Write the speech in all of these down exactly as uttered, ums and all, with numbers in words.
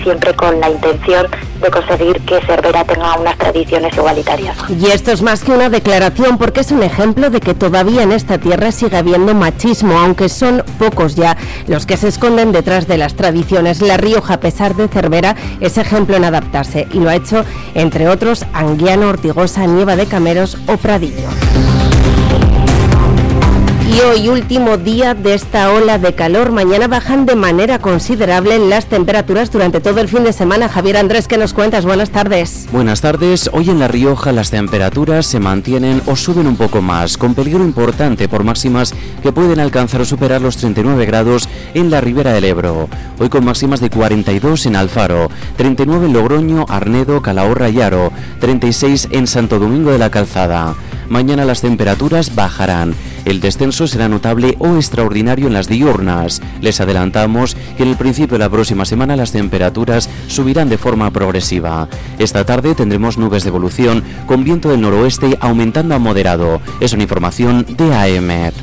siempre con la intención de conseguir que Cervera tenga unas tradiciones igualitarias. Y esto es más que una declaración, porque es un ejemplo de que todavía en esta tierra sigue habiendo machismo, aunque son pocos ya los que se esconden detrás de las tradiciones. La Rioja, a pesar de Cervera, es ejemplo en adaptarse, y lo ha hecho, entre otros, Anguiano, Ortigosa, Nieva de Cameros o Pradillo. Y hoy, último día de esta ola de calor, mañana bajan de manera considerable las temperaturas durante todo el fin de semana. Javier Andrés, ¿qué nos cuentas? Buenas tardes. Buenas tardes. Hoy en La Rioja las temperaturas se mantienen o suben un poco más, con peligro importante por máximas que pueden alcanzar o superar los treinta y nueve grados en la Ribera del Ebro. Hoy con máximas de cuarenta y dos en Alfaro, treinta y nueve en Logroño, Arnedo, Calahorra y Haro, treinta y seis en Santo Domingo de la Calzada. Mañana las temperaturas bajarán. El descenso será notable o extraordinario en las diurnas. Les adelantamos que en el principio de la próxima semana las temperaturas subirán de forma progresiva. Esta tarde tendremos nubes de evolución con viento del noroeste aumentando a moderado. Es una información de A E M E T.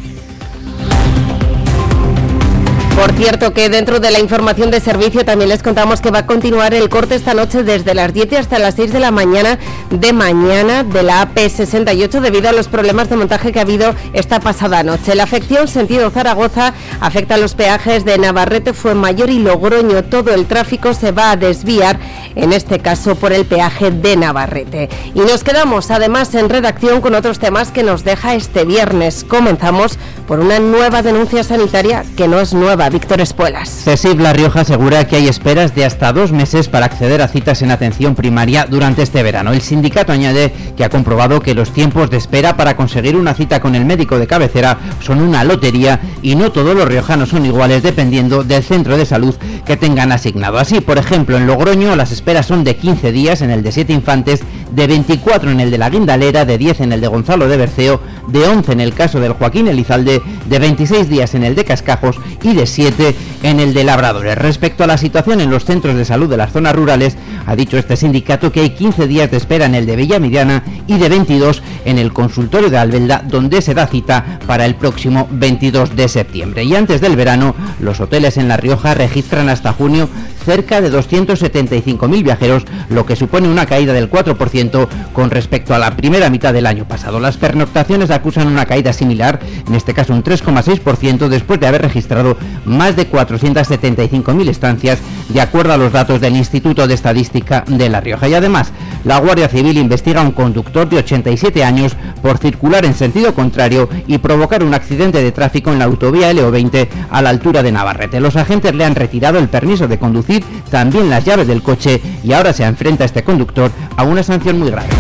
Por cierto, que dentro de la información de servicio también les contamos que va a continuar el corte esta noche desde las diez hasta las seis de la mañana de mañana de la A P sesenta y ocho debido a los problemas de montaje que ha habido esta pasada noche. La afección sentido Zaragoza afecta a los peajes de Navarrete, Fuenmayor y Logroño. Todo el tráfico se va a desviar, en este caso por el peaje de Navarrete. Y nos quedamos además en redacción con otros temas que nos deja este viernes. Comenzamos por una nueva denuncia sanitaria que no es nueva. Víctor Espuelas. CESIF La Rioja asegura que hay esperas de hasta dos meses para acceder a citas en atención primaria durante este verano. El sindicato añade que ha comprobado que los tiempos de espera para conseguir una cita con el médico de cabecera son una lotería y no todos los riojanos son iguales dependiendo del centro de salud que tengan asignado. Así, por ejemplo, en Logroño las esperas son de quince días en el de Siete Infantes, de veinticuatro en el de la Guindalera, de diez en el de Gonzalo de Berceo, de once en el caso del Joaquín Elizalde, de veintiséis días en el de Cascajos y de siete en el de Labradores. Respecto a la situación en los centros de salud de las zonas rurales, ha dicho este sindicato que hay quince días de espera en el de Villamediana y de veintidós en el consultorio de Albelda, donde se da cita para el próximo veintidós de septiembre. Y antes del verano, los hoteles en La Rioja registran hasta junio cerca de doscientos setenta y cinco mil viajeros, lo que supone una caída del cuatro por ciento con respecto a la primera mitad del año pasado. Las pernoctaciones acusan una caída similar, en este caso un tres coma seis por ciento, después de haber registrado más de cuatrocientas setenta y cinco mil estancias, de acuerdo a los datos del Instituto de Estadística de La Rioja. Y además, la Guardia Civil investiga a un conductor de ochenta y siete años por circular en sentido contrario y provocar un accidente de tráfico en la autovía L O veinte a la altura de Navarrete. Los agentes le han retirado el permiso de conducir, también las llaves del coche, y ahora se enfrenta este conductor a una sanción muy grave.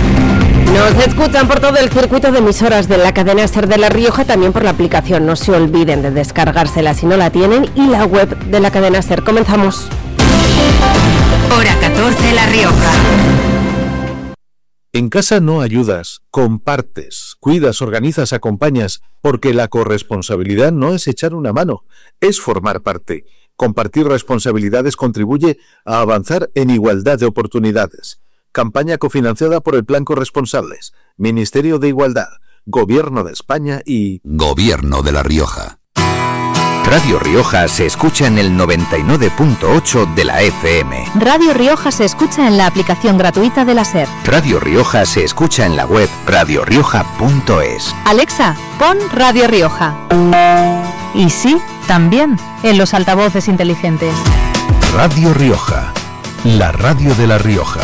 Nos escuchan por todo el circuito de emisoras de la cadena SER de La Rioja, también por la aplicación. No se olviden de descargársela si no la tienen, y la web de la cadena SER. Comenzamos. Hora catorce, La Rioja. En casa no ayudas, compartes, cuidas, organizas, acompañas, porque la corresponsabilidad no es echar una mano, es formar parte. Compartir responsabilidades contribuye a avanzar en igualdad de oportunidades. Campaña cofinanciada por el Plan Corresponsables, Ministerio de Igualdad, Gobierno de España y Gobierno de La Rioja. Radio Rioja se escucha en el noventa y nueve punto ocho de la F M. Radio Rioja se escucha en la aplicación gratuita de la SER. Radio Rioja se escucha en la web radio rioja punto es. Alexa, pon Radio Rioja. Y sí, también en los altavoces inteligentes. Radio Rioja, la radio de La Rioja.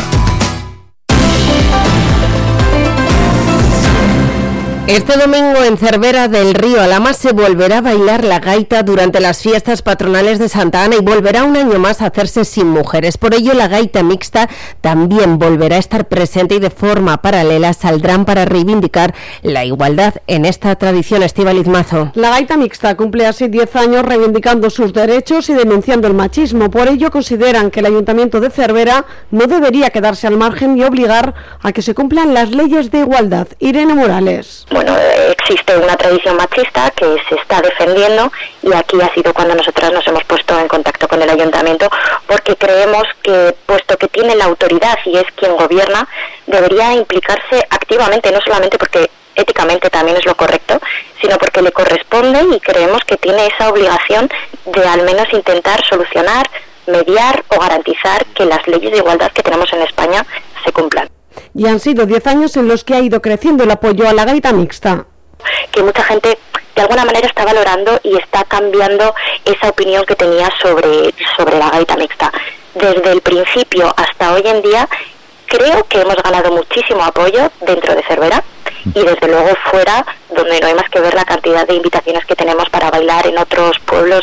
Este domingo en Cervera del Río Alhama se volverá a bailar la gaita durante las fiestas patronales de Santa Ana y volverá un año más a hacerse sin mujeres. Por ello, la gaita mixta también volverá a estar presente y de forma paralela saldrán para reivindicar la igualdad en esta tradición. Estíbaliz Mazo. La gaita mixta cumple así diez años reivindicando sus derechos y denunciando el machismo. Por ello consideran que el Ayuntamiento de Cervera no debería quedarse al margen y obligar a que se cumplan las leyes de igualdad. Irene Morales. Bueno, existe una tradición machista que se está defendiendo y aquí ha sido cuando nosotras nos hemos puesto en contacto con el ayuntamiento porque creemos que, puesto que tiene la autoridad y es quien gobierna, debería implicarse activamente, no solamente porque éticamente también es lo correcto, sino porque le corresponde y creemos que tiene esa obligación de al menos intentar solucionar mediar o garantizar que las leyes de igualdad que tenemos en España se cumplan. Y han sido diez años en los que ha ido creciendo el apoyo a la gaita mixta. Que mucha gente de alguna manera está valorando y está cambiando esa opinión que tenía sobre, sobre la gaita mixta. Desde el principio hasta hoy en día creo que hemos ganado muchísimo apoyo dentro de Cervera y desde luego fuera, donde no hay más que ver la cantidad de invitaciones que tenemos para bailar en otros pueblos.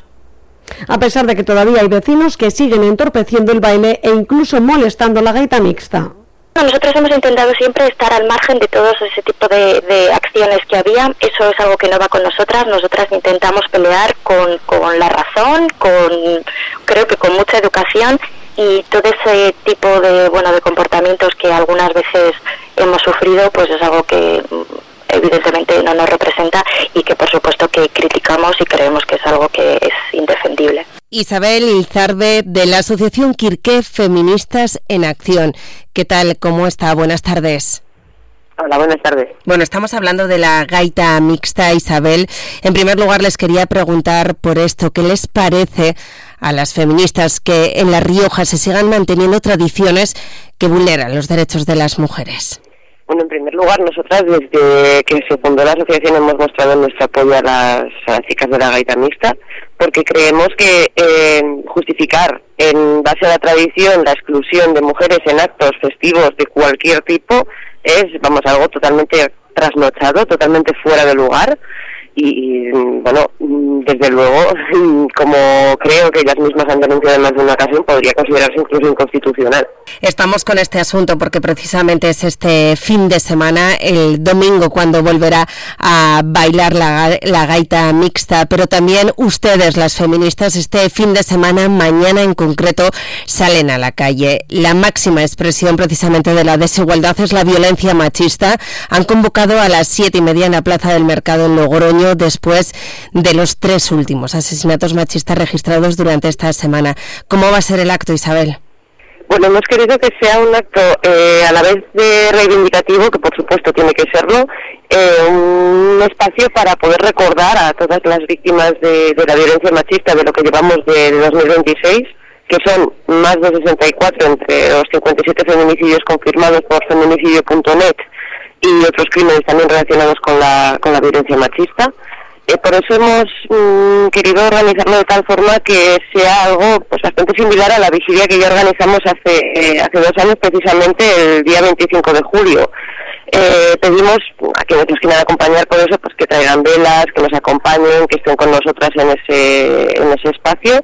A pesar de que todavía hay vecinos que siguen entorpeciendo el baile e incluso molestando la gaita mixta. Nosotros hemos intentado siempre estar al margen de todos ese tipo de, de acciones que había. Eso es algo que no va con nosotras. Nosotras intentamos pelear con, con la razón, con creo que con mucha educación, y todo ese tipo de bueno de comportamientos que algunas veces hemos sufrido, pues es algo que evidentemente no nos representa y que por supuesto que criticamos y creemos que es algo que es indefendible. Isabel Izarbe, de la Asociación Quirqué Feministas en Acción. ¿Qué tal? ¿Cómo está? Buenas tardes. Hola, buenas tardes. Bueno, estamos hablando de la gaita mixta, Isabel. En primer lugar, les quería preguntar por esto, ¿qué les parece a las feministas que en La Rioja se sigan manteniendo tradiciones que vulneran los derechos de las mujeres? Bueno, en primer lugar, nosotras desde que se fundó la asociación hemos mostrado nuestro apoyo a las, a las chicas de la gaita mixta, porque creemos que eh, justificar en base a la tradición la exclusión de mujeres en actos festivos de cualquier tipo es, vamos, algo totalmente trasnochado, totalmente fuera de lugar. Y, bueno, desde luego, como creo que ellas mismas han denunciado en más de una ocasión, podría considerarse incluso inconstitucional. Estamos con este asunto porque precisamente es este fin de semana, el domingo, cuando volverá a bailar la, la gaita mixta, pero también ustedes, las feministas, este fin de semana, mañana en concreto, salen a la calle. La máxima expresión precisamente de la desigualdad es la violencia machista. Han convocado a las siete y media en la Plaza del Mercado en Logroño, después de los tres últimos asesinatos machistas registrados durante esta semana. ¿Cómo va a ser el acto, Isabel? Bueno, hemos querido que sea un acto eh, a la vez de reivindicativo, que por supuesto tiene que serlo, eh, un espacio para poder recordar a todas las víctimas de, de la violencia machista de lo que llevamos de, de dos mil veintiséis, que son más de sesenta y cuatro entre los cincuenta y siete feminicidios confirmados por feminicidio punto net y otros crímenes también relacionados con la con la violencia machista. Eh, por eso hemos mm, querido organizarlo de tal forma que sea algo pues bastante similar a la vigilia que ya organizamos hace eh, hace dos años, precisamente el día veinticinco de julio. Eh, pedimos a quienes nos quieran acompañar por eso, pues que traigan velas, que nos acompañen, que estén con nosotras en ese en ese espacio.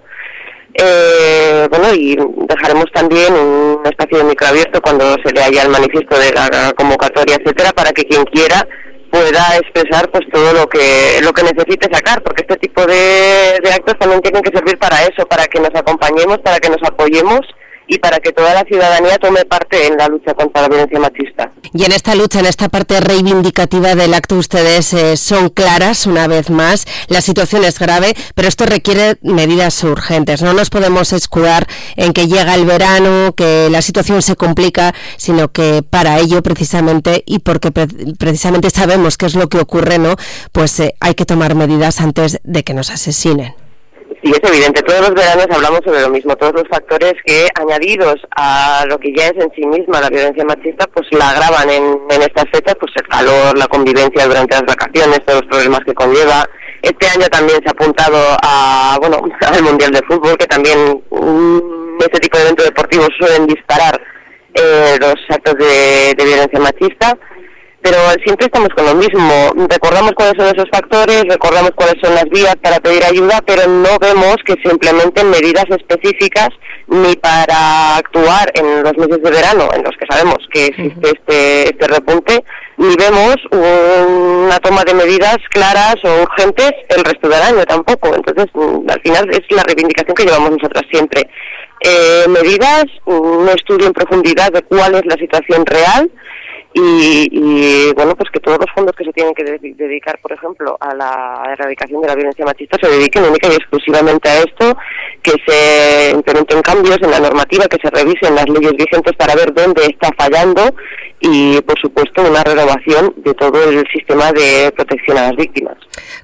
Eh, bueno, y dejaremos también un espacio de microabierto cuando se lea ya el manifiesto de la convocatoria, etcétera, para que quien quiera pueda expresar pues todo lo que lo que necesite sacar, porque este tipo de, de actos también tienen que servir para eso, para que nos acompañemos, para que nos apoyemos y para que toda la ciudadanía tome parte en la lucha contra la violencia machista. Y en esta lucha, en esta parte reivindicativa del acto, ustedes eh, son claras una vez más. La situación es grave, pero esto requiere medidas urgentes. No nos podemos escudar en que llega el verano, que la situación se complica, sino que para ello precisamente, y porque pre- precisamente sabemos qué es lo que ocurre, ¿no? Pues eh, hay que tomar medidas antes de que nos asesinen. Sí, es evidente, todos los veranos hablamos sobre lo mismo, todos los factores que, añadidos a lo que ya es en sí misma la violencia machista, pues la agravan en, en estas fechas, pues el calor, la convivencia durante las vacaciones, todos los problemas que conlleva. Este año también se ha apuntado a, bueno, al Mundial de Fútbol, que también um, este tipo de eventos deportivos suelen disparar eh, los actos de, de violencia machista. Pero siempre estamos con lo mismo, recordamos cuáles son esos factores, recordamos cuáles son las vías para pedir ayuda, pero no vemos que se implementen medidas específicas ni para actuar en los meses de verano, en los que sabemos que existe este, este repunte, ni vemos una toma de medidas claras o urgentes el resto del año tampoco. Entonces, al final es la reivindicación que llevamos nosotras siempre. Eh, medidas, un estudio en profundidad de cuál es la situación real, Y, y bueno, pues que todos los fondos que se tienen que de- dedicar, por ejemplo, a la erradicación de la violencia machista se dediquen única y exclusivamente a esto, que se implementen cambios en la normativa, que se revisen las leyes vigentes para ver dónde está fallando y, por supuesto, una renovación de todo el sistema de protección a las víctimas.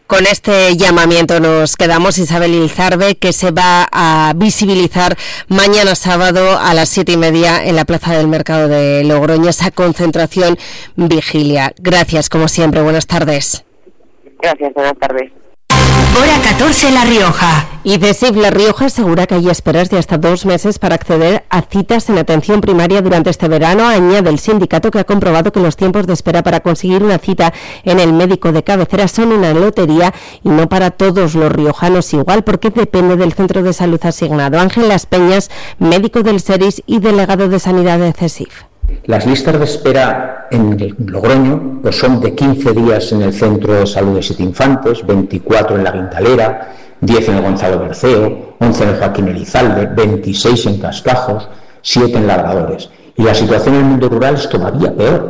Con este llamamiento nos quedamos, Isabel Ilzarbe, que se va a visibilizar mañana sábado a las siete y media en la Plaza del Mercado de Logroño, esa concentración vigilia. Gracias, como siempre. Buenas tardes. Gracias, buenas tardes. Hora catorce, La Rioja. Y CESIF La Rioja asegura que hay esperas de hasta dos meses para acceder a citas en atención primaria durante este verano. Añade el sindicato que ha comprobado que los tiempos de espera para conseguir una cita en el médico de cabecera son una lotería y no para todos los riojanos igual, porque depende del centro de salud asignado. Ángel Las Peñas, médico del SERIS y delegado de Sanidad de CESIF. Las listas de espera en Logroño pues son de quince días en el Centro de Salud de Siete Infantes, veinticuatro en la Guindalera, diez en el Gonzalo Berceo, once en el Joaquín Elizalde, veintiséis en Cascajos, siete en Labradores. Y la situación en el mundo rural es todavía peor.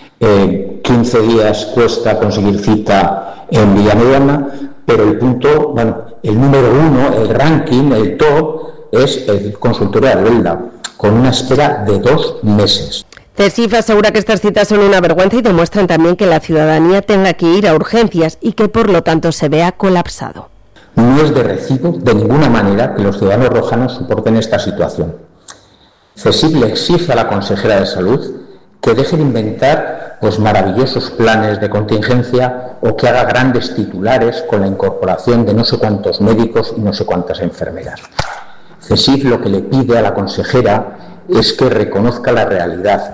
Eh, quince días cuesta conseguir cita en Villamediana, pero el punto, bueno, el número uno, el ranking, el top, es el consultorio de Albelda, con una espera de dos meses. CESIF asegura que estas citas son una vergüenza y demuestran también que la ciudadanía tenga que ir a urgencias y que por lo tanto se vea colapsado. No es de recibo de ninguna manera que los ciudadanos rojanos soporten esta situación. CESIF le exige a la consejera de Salud que deje de inventar pues, maravillosos planes de contingencia o que haga grandes titulares con la incorporación de no sé cuántos médicos y no sé cuántas enfermeras. CESIF lo que le pide a la consejera es que reconozca la realidad.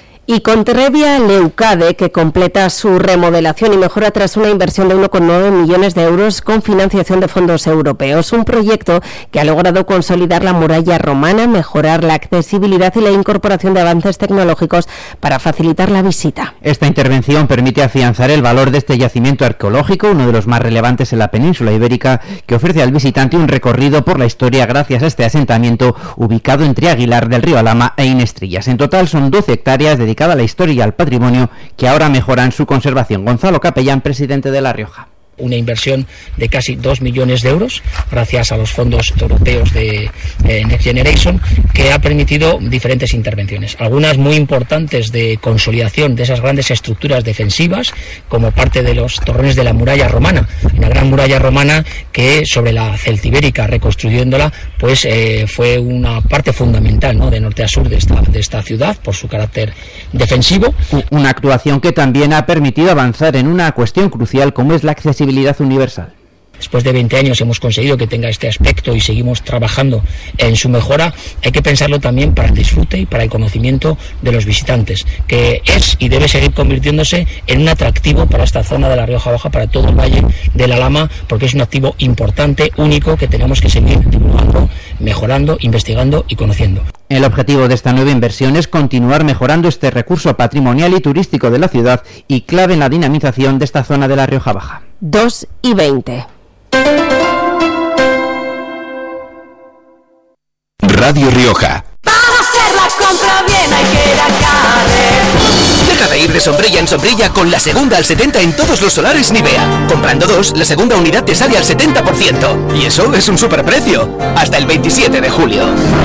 Y Contrevia Leucade, que completa su remodelación y mejora tras una inversión de uno coma nueve millones de euros con financiación de fondos europeos. Un proyecto que ha logrado consolidar la muralla romana, mejorar la accesibilidad y la incorporación de avances tecnológicos para facilitar la visita. Esta intervención permite afianzar el valor de este yacimiento arqueológico, uno de los más relevantes en la península ibérica, que ofrece al visitante un recorrido por la historia gracias a este asentamiento ubicado entre Aguilar del Río Alhama e Inestrillas. En total son doce hectáreas dedicadas a la historia y al patrimonio que ahora mejoran su conservación. Gonzalo Capellán, presidente de La Rioja. Una inversión de casi dos millones de euros gracias a los fondos europeos de eh, Next Generation, que ha permitido diferentes intervenciones, algunas muy importantes de consolidación de esas grandes estructuras defensivas como parte de los torreones de la muralla romana, una gran muralla romana que sobre la celtibérica, reconstruyéndola, pues eh, fue una parte fundamental, ¿no?, de norte a sur de esta, de esta ciudad por su carácter defensivo. Una actuación que también ha permitido avanzar en una cuestión crucial como es la accesibilidad universal. Después de veinte años hemos conseguido que tenga este aspecto y seguimos trabajando en su mejora. Hay que pensarlo también para el disfrute y para el conocimiento de los visitantes, que es y debe seguir convirtiéndose en un atractivo para esta zona de la Rioja Baja, para todo el Valle del Alhama, porque es un activo importante, único, que tenemos que seguir divulgando, mejorando, investigando y conociendo. El objetivo de esta nueva inversión es continuar mejorando este recurso patrimonial y turístico de la ciudad y clave en la dinamización de esta zona de la Rioja Baja. dos y veinte. Radio Rioja. Para hacer la compra bien hay que ir a Carrer. Deja de ir de sombrilla en sombrilla con la segunda al setenta en todos los solares Nivea. Comprando dos, la segunda unidad te sale al setenta por ciento. Y eso es un superprecio. Hasta el veintisiete de julio.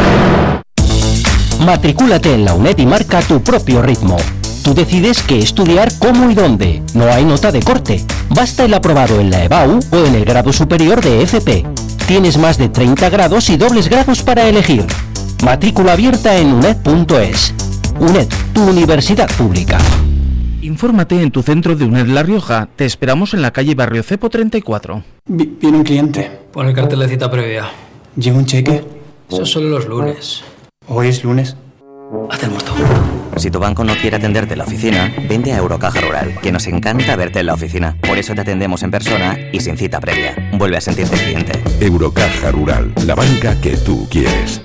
Matricúlate en la UNED y marca tu propio ritmo. Tú decides qué estudiar, cómo y dónde. No hay nota de corte. Basta el aprobado en la EBAU o en el grado superior de F P. Tienes más de treinta grados y dobles grados para elegir. Matrícula abierta en uned punto es. UNED, tu universidad pública. Infórmate en tu centro de UNED La Rioja. Te esperamos en la calle Barrio Cepo treinta y cuatro. Vi- viene un cliente. Pon el cartel de cita previa. ¿Lleva un cheque? Eso solo los lunes. Hoy es lunes. Hacemos todo. Si tu banco no quiere atenderte en la oficina, vente a Eurocaja Rural, que nos encanta verte en la oficina. Por eso te atendemos en persona y sin cita previa. Vuelve a sentirte cliente. Eurocaja Rural, la banca que tú quieres.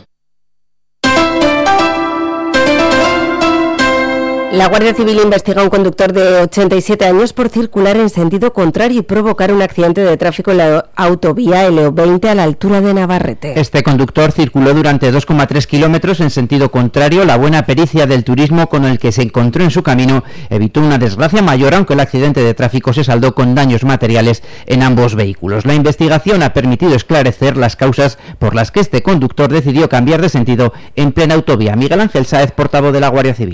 La Guardia Civil investiga a un conductor de ochenta y siete años por circular en sentido contrario y provocar un accidente de tráfico en la autovía L O veinte a la altura de Navarrete. Este conductor circuló durante dos coma tres kilómetros en sentido contrario. La buena pericia del turismo con el que se encontró en su camino evitó una desgracia mayor, aunque el accidente de tráfico se saldó con daños materiales en ambos vehículos. La investigación ha permitido esclarecer las causas por las que este conductor decidió cambiar de sentido en plena autovía. Miguel Ángel Sáez, portavoz de la Guardia Civil.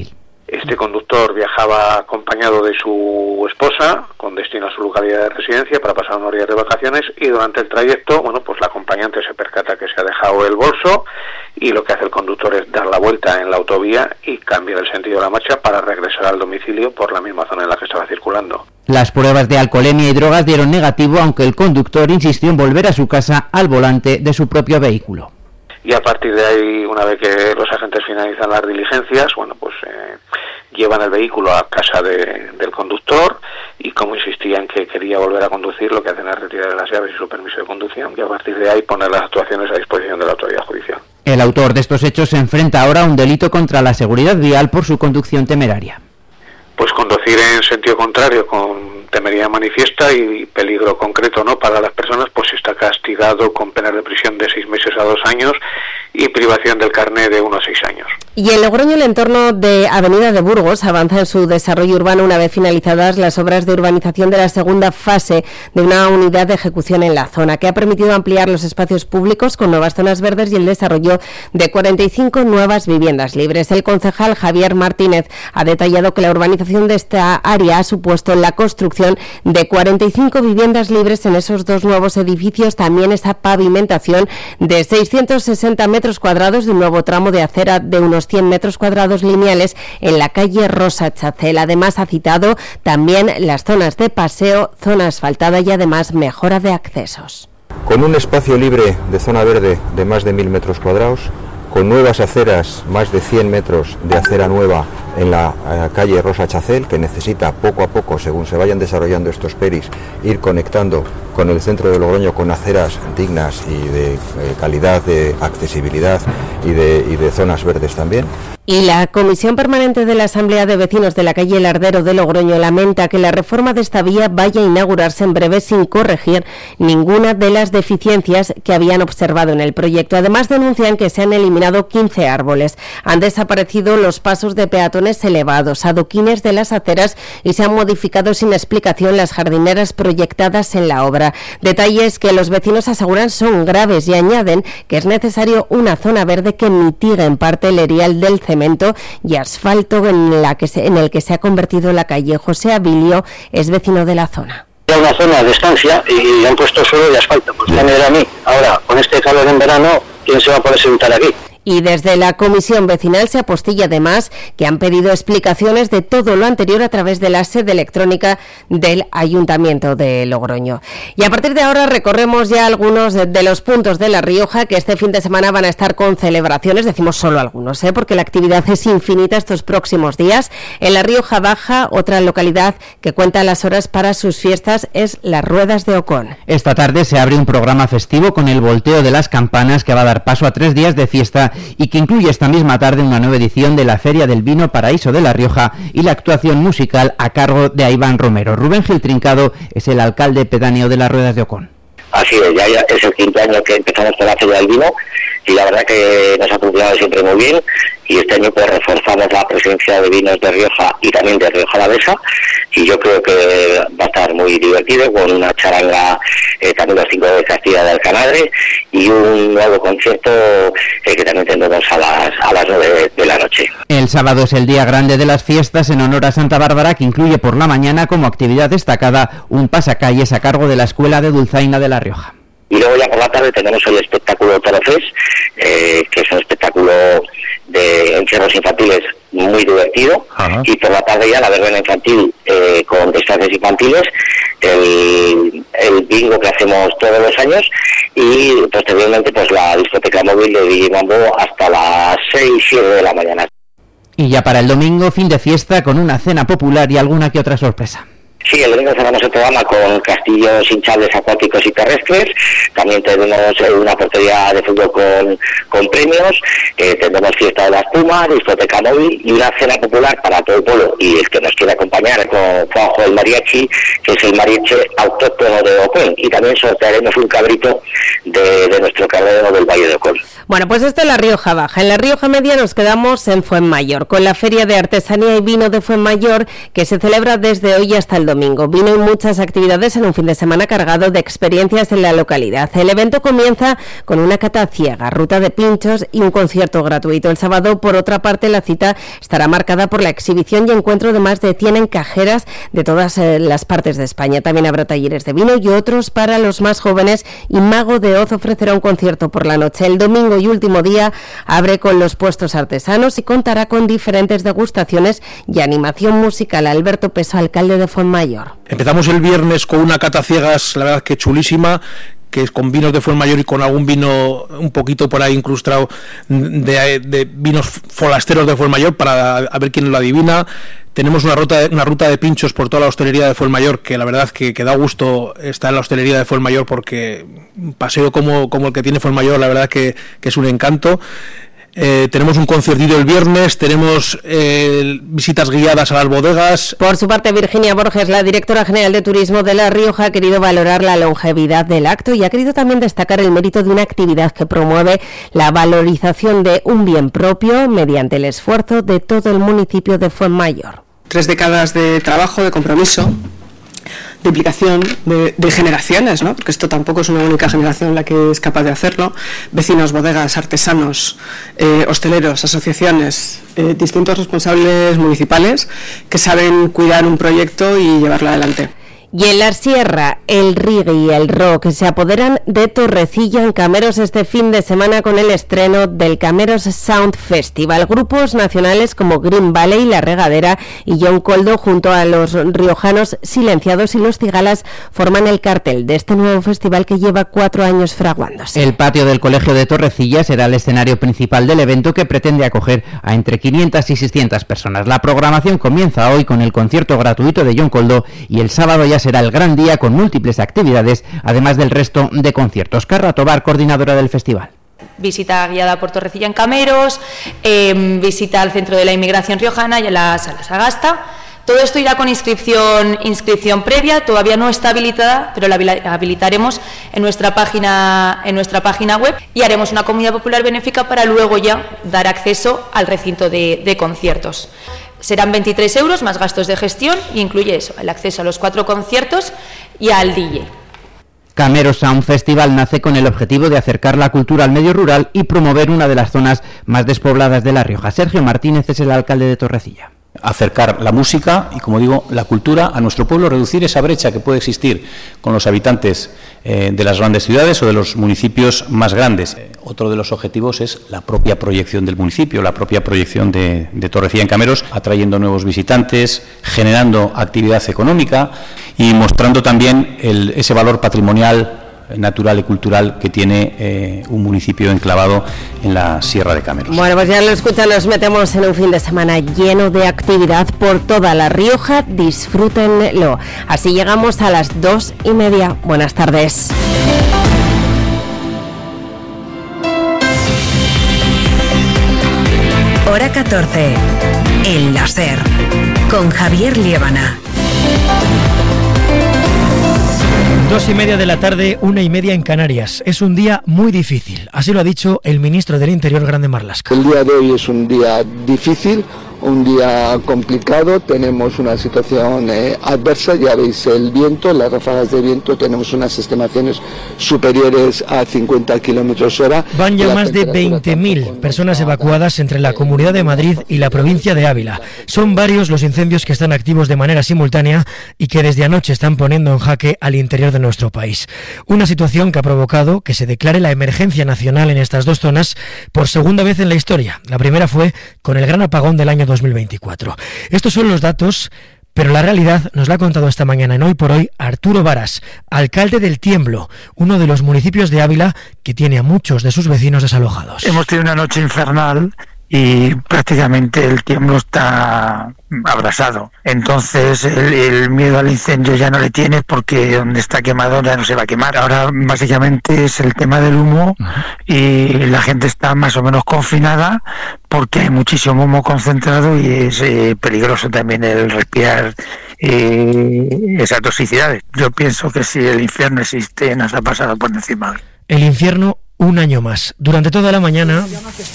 Este conductor viajaba acompañado de su esposa con destino a su localidad de residencia para pasar unos días de vacaciones, y durante el trayecto, bueno, pues la acompañante se percata que se ha dejado el bolso, y lo que hace el conductor es dar la vuelta en la autovía y cambiar el sentido de la marcha para regresar al domicilio por la misma zona en la que estaba circulando. Las pruebas de alcoholemia y drogas dieron negativo, aunque el conductor insistió en volver a su casa al volante de su propio vehículo. Y a partir de ahí, una vez que los agentes finalizan las diligencias, bueno, pues eh, llevan el vehículo a casa de, del conductor, y como insistía en que quería volver a conducir, lo que hacen es retirar las llaves y su permiso de conducción, y a partir de ahí poner las actuaciones a disposición de la autoridad judicial. El autor de estos hechos se enfrenta ahora a un delito contra la seguridad vial por su conducción temeraria. Pues conducir en sentido contrario con temeridad manifiesta y peligro concreto, ¿no?, para las personas, pues está castigado con penas de prisión de seis meses a dos años y privación del carné de uno a seis años. Y en Logroño, el entorno de Avenida de Burgos avanza en su desarrollo urbano una vez finalizadas las obras de urbanización de la segunda fase de una unidad de ejecución en la zona, que ha permitido ampliar los espacios públicos con nuevas zonas verdes y el desarrollo de cuarenta y cinco nuevas viviendas libres. El concejal Javier Martínez ha detallado que la urbanización de esta área ha supuesto la construcción de cuarenta y cinco viviendas libres en esos dos nuevos edificios, también esa pavimentación de seiscientos sesenta metros cuadrados de un nuevo tramo de acera de unos cien metros cuadrados lineales en la calle Rosa Chacel. Además, ha citado también las zonas de paseo, zona asfaltada y además mejora de accesos. Con un espacio libre de zona verde de más de mil metros cuadrados, con nuevas aceras, más de cien metros de acera nueva en la eh, calle Rosa Chacel, que necesita poco a poco, según se vayan desarrollando estos peris, ir conectando con el centro de Logroño con aceras dignas y de eh, calidad, de accesibilidad y de, y de zonas verdes también. Y la Comisión Permanente de la Asamblea de Vecinos de la calle Lardero de Logroño lamenta que la reforma de esta vía vaya a inaugurarse en breve sin corregir ninguna de las deficiencias que habían observado en el proyecto. Además, denuncian que se han eliminado quince árboles, han desaparecido los pasos de peatones elevados, adoquines de las aceras y se han modificado sin explicación las jardineras proyectadas en la obra. Detalles que los vecinos aseguran son graves y añaden que es necesario una zona verde que mitigue en parte el erial del cemento y asfalto en, la que se, en el que se ha convertido la calle. José Abilio es vecino de la zona. Era una zona de estancia y han puesto suelo de asfalto. Pues ya me era a mí. Ahora, con este calor en verano, ¿quién se va a poder sentar aquí? Y desde la Comisión Vecinal se apostilla además que han pedido explicaciones de todo lo anterior a través de la sede electrónica del Ayuntamiento de Logroño. Y a partir de ahora recorremos ya algunos de, de los puntos de La Rioja que este fin de semana van a estar con celebraciones, decimos solo algunos, ¿eh? porque la actividad es infinita estos próximos días. En La Rioja Baja, otra localidad que cuenta las horas para sus fiestas es Las Ruedas de Ocón. Esta tarde se abre un programa festivo con el volteo de las campanas que va a dar paso a tres días de fiesta y que incluye esta misma tarde una nueva edición de la Feria del Vino Paraíso de La Rioja y la actuación musical a cargo de Iván Romero. Rubén Gil Trincado es el alcalde pedáneo de Las Ruedas de Ocón. Así es, ya, ya es el quinto año que empezamos con la Feria del Vino y la verdad que nos ha funcionado siempre muy bien, y este año pues reforzamos la presencia de vinos de Rioja y también de Rioja Alavesa, y yo creo que va a estar muy divertido con una charanga eh, también los cinco de Castilla del Canadre y un nuevo concierto eh, que también tendremos a las a las nueve de la noche. El sábado es el día grande de las fiestas en honor a Santa Bárbara, que incluye por la mañana como actividad destacada un pasacalles a cargo de la Escuela de Dulzaina de La Rioja. Y luego ya por la tarde tenemos el espectáculo Torofés, eh, que es un espectáculo de encierros infantiles muy divertido. Ajá. Y por la tarde ya la verbena infantil eh, con disfraces infantiles, el, el bingo que hacemos todos los años y posteriormente pues la discoteca móvil de D J Mambo hasta las seis, siete de la mañana. Y ya para el domingo, fin de fiesta con una cena popular y alguna que otra sorpresa. Sí, el domingo cerramos el programa con castillos hinchables acuáticos y terrestres. También tenemos una portería de fútbol con, con premios. Eh, tendremos fiesta de la espuma, discoteca móvil y una cena popular para todo el pueblo. Y el que nos quiera acompañar con Juanjo el Mariachi, que es el mariachi autóctono de Ocón. Y también sortearemos un cabrito de, de nuestro cabrero del Valle de Ocón. Bueno, pues esto es la Rioja Baja. En la Rioja Media nos quedamos en Fuenmayor, con la Feria de Artesanía y Vino de Fuenmayor, que se celebra desde hoy hasta el domingo. Vino y muchas actividades en un fin de semana cargado de experiencias en la localidad. El evento comienza con una cata ciega, ruta de pinchos y un concierto gratuito. El sábado, por otra parte, la cita estará marcada por la exhibición y encuentro de más de cien encajeras de todas eh, las partes de España. También habrá talleres de vino y otros para los más jóvenes, y Mago de Oz ofrecerá un concierto por la noche. El domingo y último día abre con los puestos artesanos y contará con diferentes degustaciones y animación musical. Alberto Peso, alcalde de Fuenmayor. Empezamos el viernes con una cata ciegas, la verdad que chulísima, que es con vinos de Fuenmayor y con algún vino un poquito por ahí incrustado de, de vinos folasteros de Fuenmayor, para a ver quién lo adivina. Tenemos una ruta, de, una ruta de pinchos por toda la hostelería de Fuenmayor, que la verdad que, que da gusto estar en la hostelería de Fuenmayor, porque un paseo como, como el que tiene Fuenmayor, la verdad que, que es un encanto. Eh, tenemos un conciertillo el viernes, tenemos eh, visitas guiadas a las bodegas. Por su parte, Virginia Borges, la directora general de Turismo de La Rioja, ha querido valorar la longevidad del acto y ha querido también destacar el mérito de una actividad que promueve la valorización de un bien propio mediante el esfuerzo de todo el municipio de Fuenmayor. Tres décadas de trabajo, de compromiso, de implicación de, de generaciones, ¿no? Porque esto tampoco es una única generación la que es capaz de hacerlo. Vecinos, bodegas, artesanos, eh, hosteleros, asociaciones, eh, distintos responsables municipales que saben cuidar un proyecto y llevarlo adelante. Y en la Sierra, el reggae y el rock se apoderan de Torrecilla en Cameros este fin de semana con el estreno del Cameros Sound Festival. Grupos nacionales como Green Valley, La Regadera y John Coldo, junto a los riojanos Silenciados y Los Cigalas, forman el cartel de este nuevo festival que lleva cuatro años fraguándose. El patio del Colegio de Torrecilla será el escenario principal del evento, que pretende acoger a entre quinientas y seiscientas personas. La programación comienza hoy con el concierto gratuito de John Coldo y el sábado ya será el gran día con múltiples actividades, además del resto de conciertos. Carla Tobar, coordinadora del festival. Visita guiada por Torrecilla en Cameros, eh, visita al Centro de la Inmigración Riojana y a la Sala Sagasta. Todo esto irá con inscripción, inscripción previa, todavía no está habilitada, pero la habilitaremos en nuestra página, en nuestra página web, y haremos una comida popular benéfica para luego ya dar acceso al recinto de, de conciertos. Serán veintitrés euros más gastos de gestión, y incluye eso, el acceso a los cuatro conciertos y al D J. Cameros Sound Festival nace con el objetivo de acercar la cultura al medio rural y promover una de las zonas más despobladas de La Rioja. Sergio Martínez es el alcalde de Torrecilla. Acercar la música y, como digo, la cultura a nuestro pueblo, reducir esa brecha que puede existir con los habitantes eh, de las grandes ciudades o de los municipios más grandes. Eh, otro de los objetivos es la propia proyección del municipio, la propia proyección de, de Torrecilla en Cameros, atrayendo nuevos visitantes, generando actividad económica y mostrando también el, ese valor patrimonial, natural y cultural que tiene eh, un municipio enclavado en la Sierra de Cameros. Bueno, pues ya lo escuchan, nos metemos en un fin de semana lleno de actividad por toda La Rioja. Disfrútenlo. Así llegamos a las dos y media. Buenas tardes. Hora catorce. El láser. Con Javier Liébana. Dos y media de la tarde, una y media en Canarias. Es un día muy difícil, así lo ha dicho el ministro del Interior, Grande Marlaska. El día de hoy es un día difícil, un día complicado, tenemos una situación eh, adversa, ya veis el viento, las ráfagas de viento, tenemos unas estimaciones superiores a cincuenta kilómetros hora. Van ya más de veinte mil personas evacuadas entre la Comunidad de Madrid y la provincia de Ávila. Son varios los incendios que están activos de manera simultánea y que desde anoche están poniendo en jaque al interior de nuestro país. Una situación que ha provocado que se declare la emergencia nacional en estas dos zonas por segunda vez en la historia. La primera fue con el gran apagón del año dos mil veinticuatro. Estos son los datos, pero la realidad nos la ha contado esta mañana en Hoy por Hoy Arturo Varas, alcalde del Tiemblo, uno de los municipios de Ávila que tiene a muchos de sus vecinos desalojados. Hemos tenido una noche infernal y prácticamente el Tiemblo está abrasado. Entonces el, el miedo al incendio ya no le tiene, porque donde está quemado ya no se va a quemar. Ahora básicamente es el tema del humo y la gente está más o menos confinada porque hay muchísimo humo concentrado y es eh, peligroso también el respirar eh, esas toxicidades. Yo pienso que si el infierno existe nos ha pasado por encima hoy. El infierno un año más. Durante toda la mañana,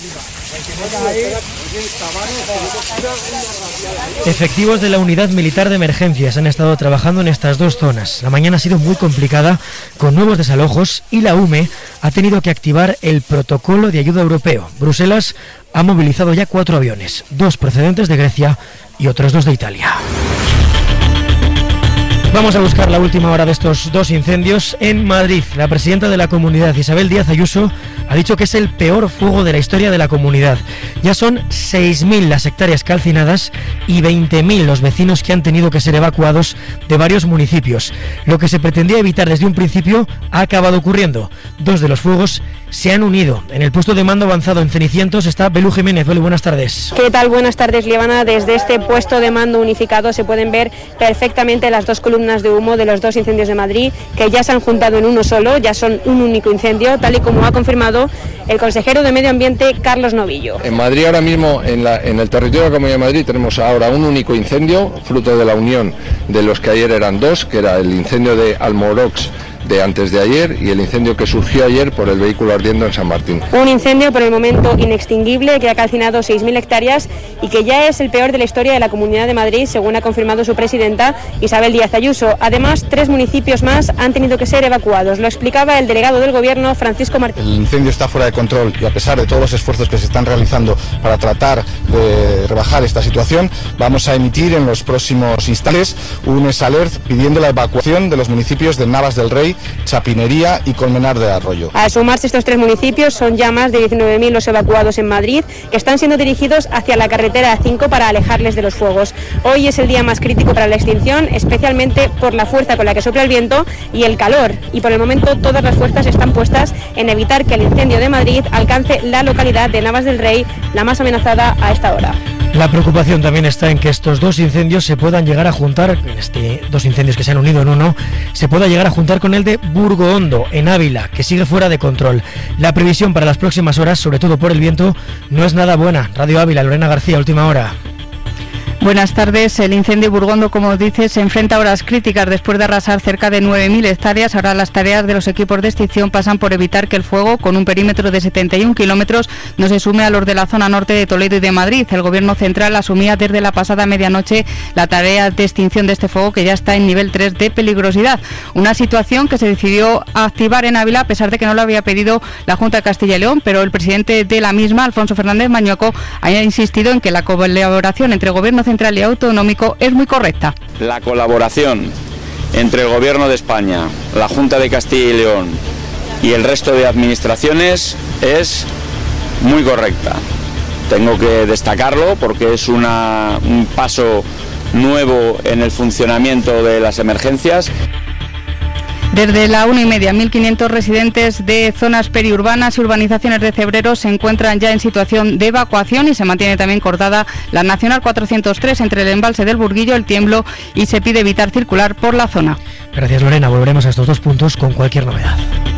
efectivos de la Unidad Militar de Emergencias han estado trabajando en estas dos zonas. La mañana ha sido muy complicada, con nuevos desalojos, y la U M E ha tenido que activar el protocolo de ayuda europeo. Bruselas ha movilizado ya cuatro aviones, dos procedentes de Grecia y otros dos de Italia. Vamos a buscar la última hora de estos dos incendios en Madrid. La presidenta de la comunidad, Isabel Díaz Ayuso, ha dicho que es el peor fuego de la historia de la comunidad. Ya son seis mil las hectáreas calcinadas y veinte mil los vecinos que han tenido que ser evacuados de varios municipios. Lo que se pretendía evitar desde un principio ha acabado ocurriendo. Dos de los fuegos se han unido. En el puesto de mando avanzado en Cenicientos está Belú Jiménez. Belú, buenas tardes. ¿Qué tal? Buenas tardes, Liebana. Desde este puesto de mando unificado se pueden ver perfectamente las dos columnas de humo de los dos incendios de Madrid, que ya se han juntado en uno solo, ya son un único incendio, tal y como ha confirmado el consejero de Medio Ambiente, Carlos Novillo. En Madrid ahora mismo, en, la, en el territorio de la Comunidad de Madrid, tenemos ahora un único incendio, fruto de la unión de los que ayer eran dos, que era el incendio de Almorox de antes de ayer y el incendio que surgió ayer por el vehículo ardiendo en San Martín. Un incendio por el momento inextinguible que ha calcinado seis mil hectáreas y que ya es el peor de la historia de la Comunidad de Madrid, según ha confirmado su presidenta, Isabel Díaz Ayuso. Además, tres municipios más han tenido que ser evacuados. Lo explicaba el delegado del Gobierno, Francisco Martín. El incendio está fuera de control y a pesar de todos los esfuerzos que se están realizando para tratar de rebajar esta situación, vamos a emitir en los próximos instantes un S alert pidiendo la evacuación de los municipios de Navas del Rey, Chapinería y Colmenar de Arroyo. A sumarse estos tres municipios, son ya más de diecinueve mil los evacuados en Madrid, que están siendo dirigidos hacia la carretera A cinco para alejarles de los fuegos. Hoy es el día más crítico para la extinción, especialmente por la fuerza con la que sopla el viento y el calor. Y por el momento todas las fuerzas están puestas en evitar que el incendio de Madrid alcance la localidad de Navas del Rey, la más amenazada a esta hora. La preocupación también está en que estos dos incendios se puedan llegar a juntar, en este dos incendios que se han unido en uno, se pueda llegar a juntar con el de Burgohondo, en Ávila, que sigue fuera de control. La previsión para las próximas horas, sobre todo por el viento, no es nada buena. Radio Ávila, Lorena García, última hora. Buenas tardes. El incendio de Burgondo, como dices, se enfrenta a horas críticas después de arrasar cerca de nueve mil hectáreas. Ahora las tareas de los equipos de extinción pasan por evitar que el fuego, con un perímetro de setenta y un kilómetros, no se sume a los de la zona norte de Toledo y de Madrid. El Gobierno central asumía desde la pasada medianoche la tarea de extinción de este fuego, que ya está en nivel tres de peligrosidad. Una situación que se decidió activar en Ávila a pesar de que no lo había pedido la Junta de Castilla y León, pero el presidente de la misma, Alfonso Fernández Mañueco, ha insistido en que la colaboración entre Gobierno central y autonómico es muy correcta. La colaboración entre el Gobierno de España, la Junta de Castilla y León y el resto de administraciones es muy correcta. Tengo que destacarlo porque es una, un paso nuevo en el funcionamiento de las emergencias. Desde la una y media, mil quinientos residentes de zonas periurbanas y urbanizaciones de Cebreros se encuentran ya en situación de evacuación y se mantiene también cortada la Nacional cuatrocientos tres entre el embalse del Burguillo, el Tiemblo, y se pide evitar circular por la zona. Gracias, Lorena. Volveremos a estos dos puntos con cualquier novedad.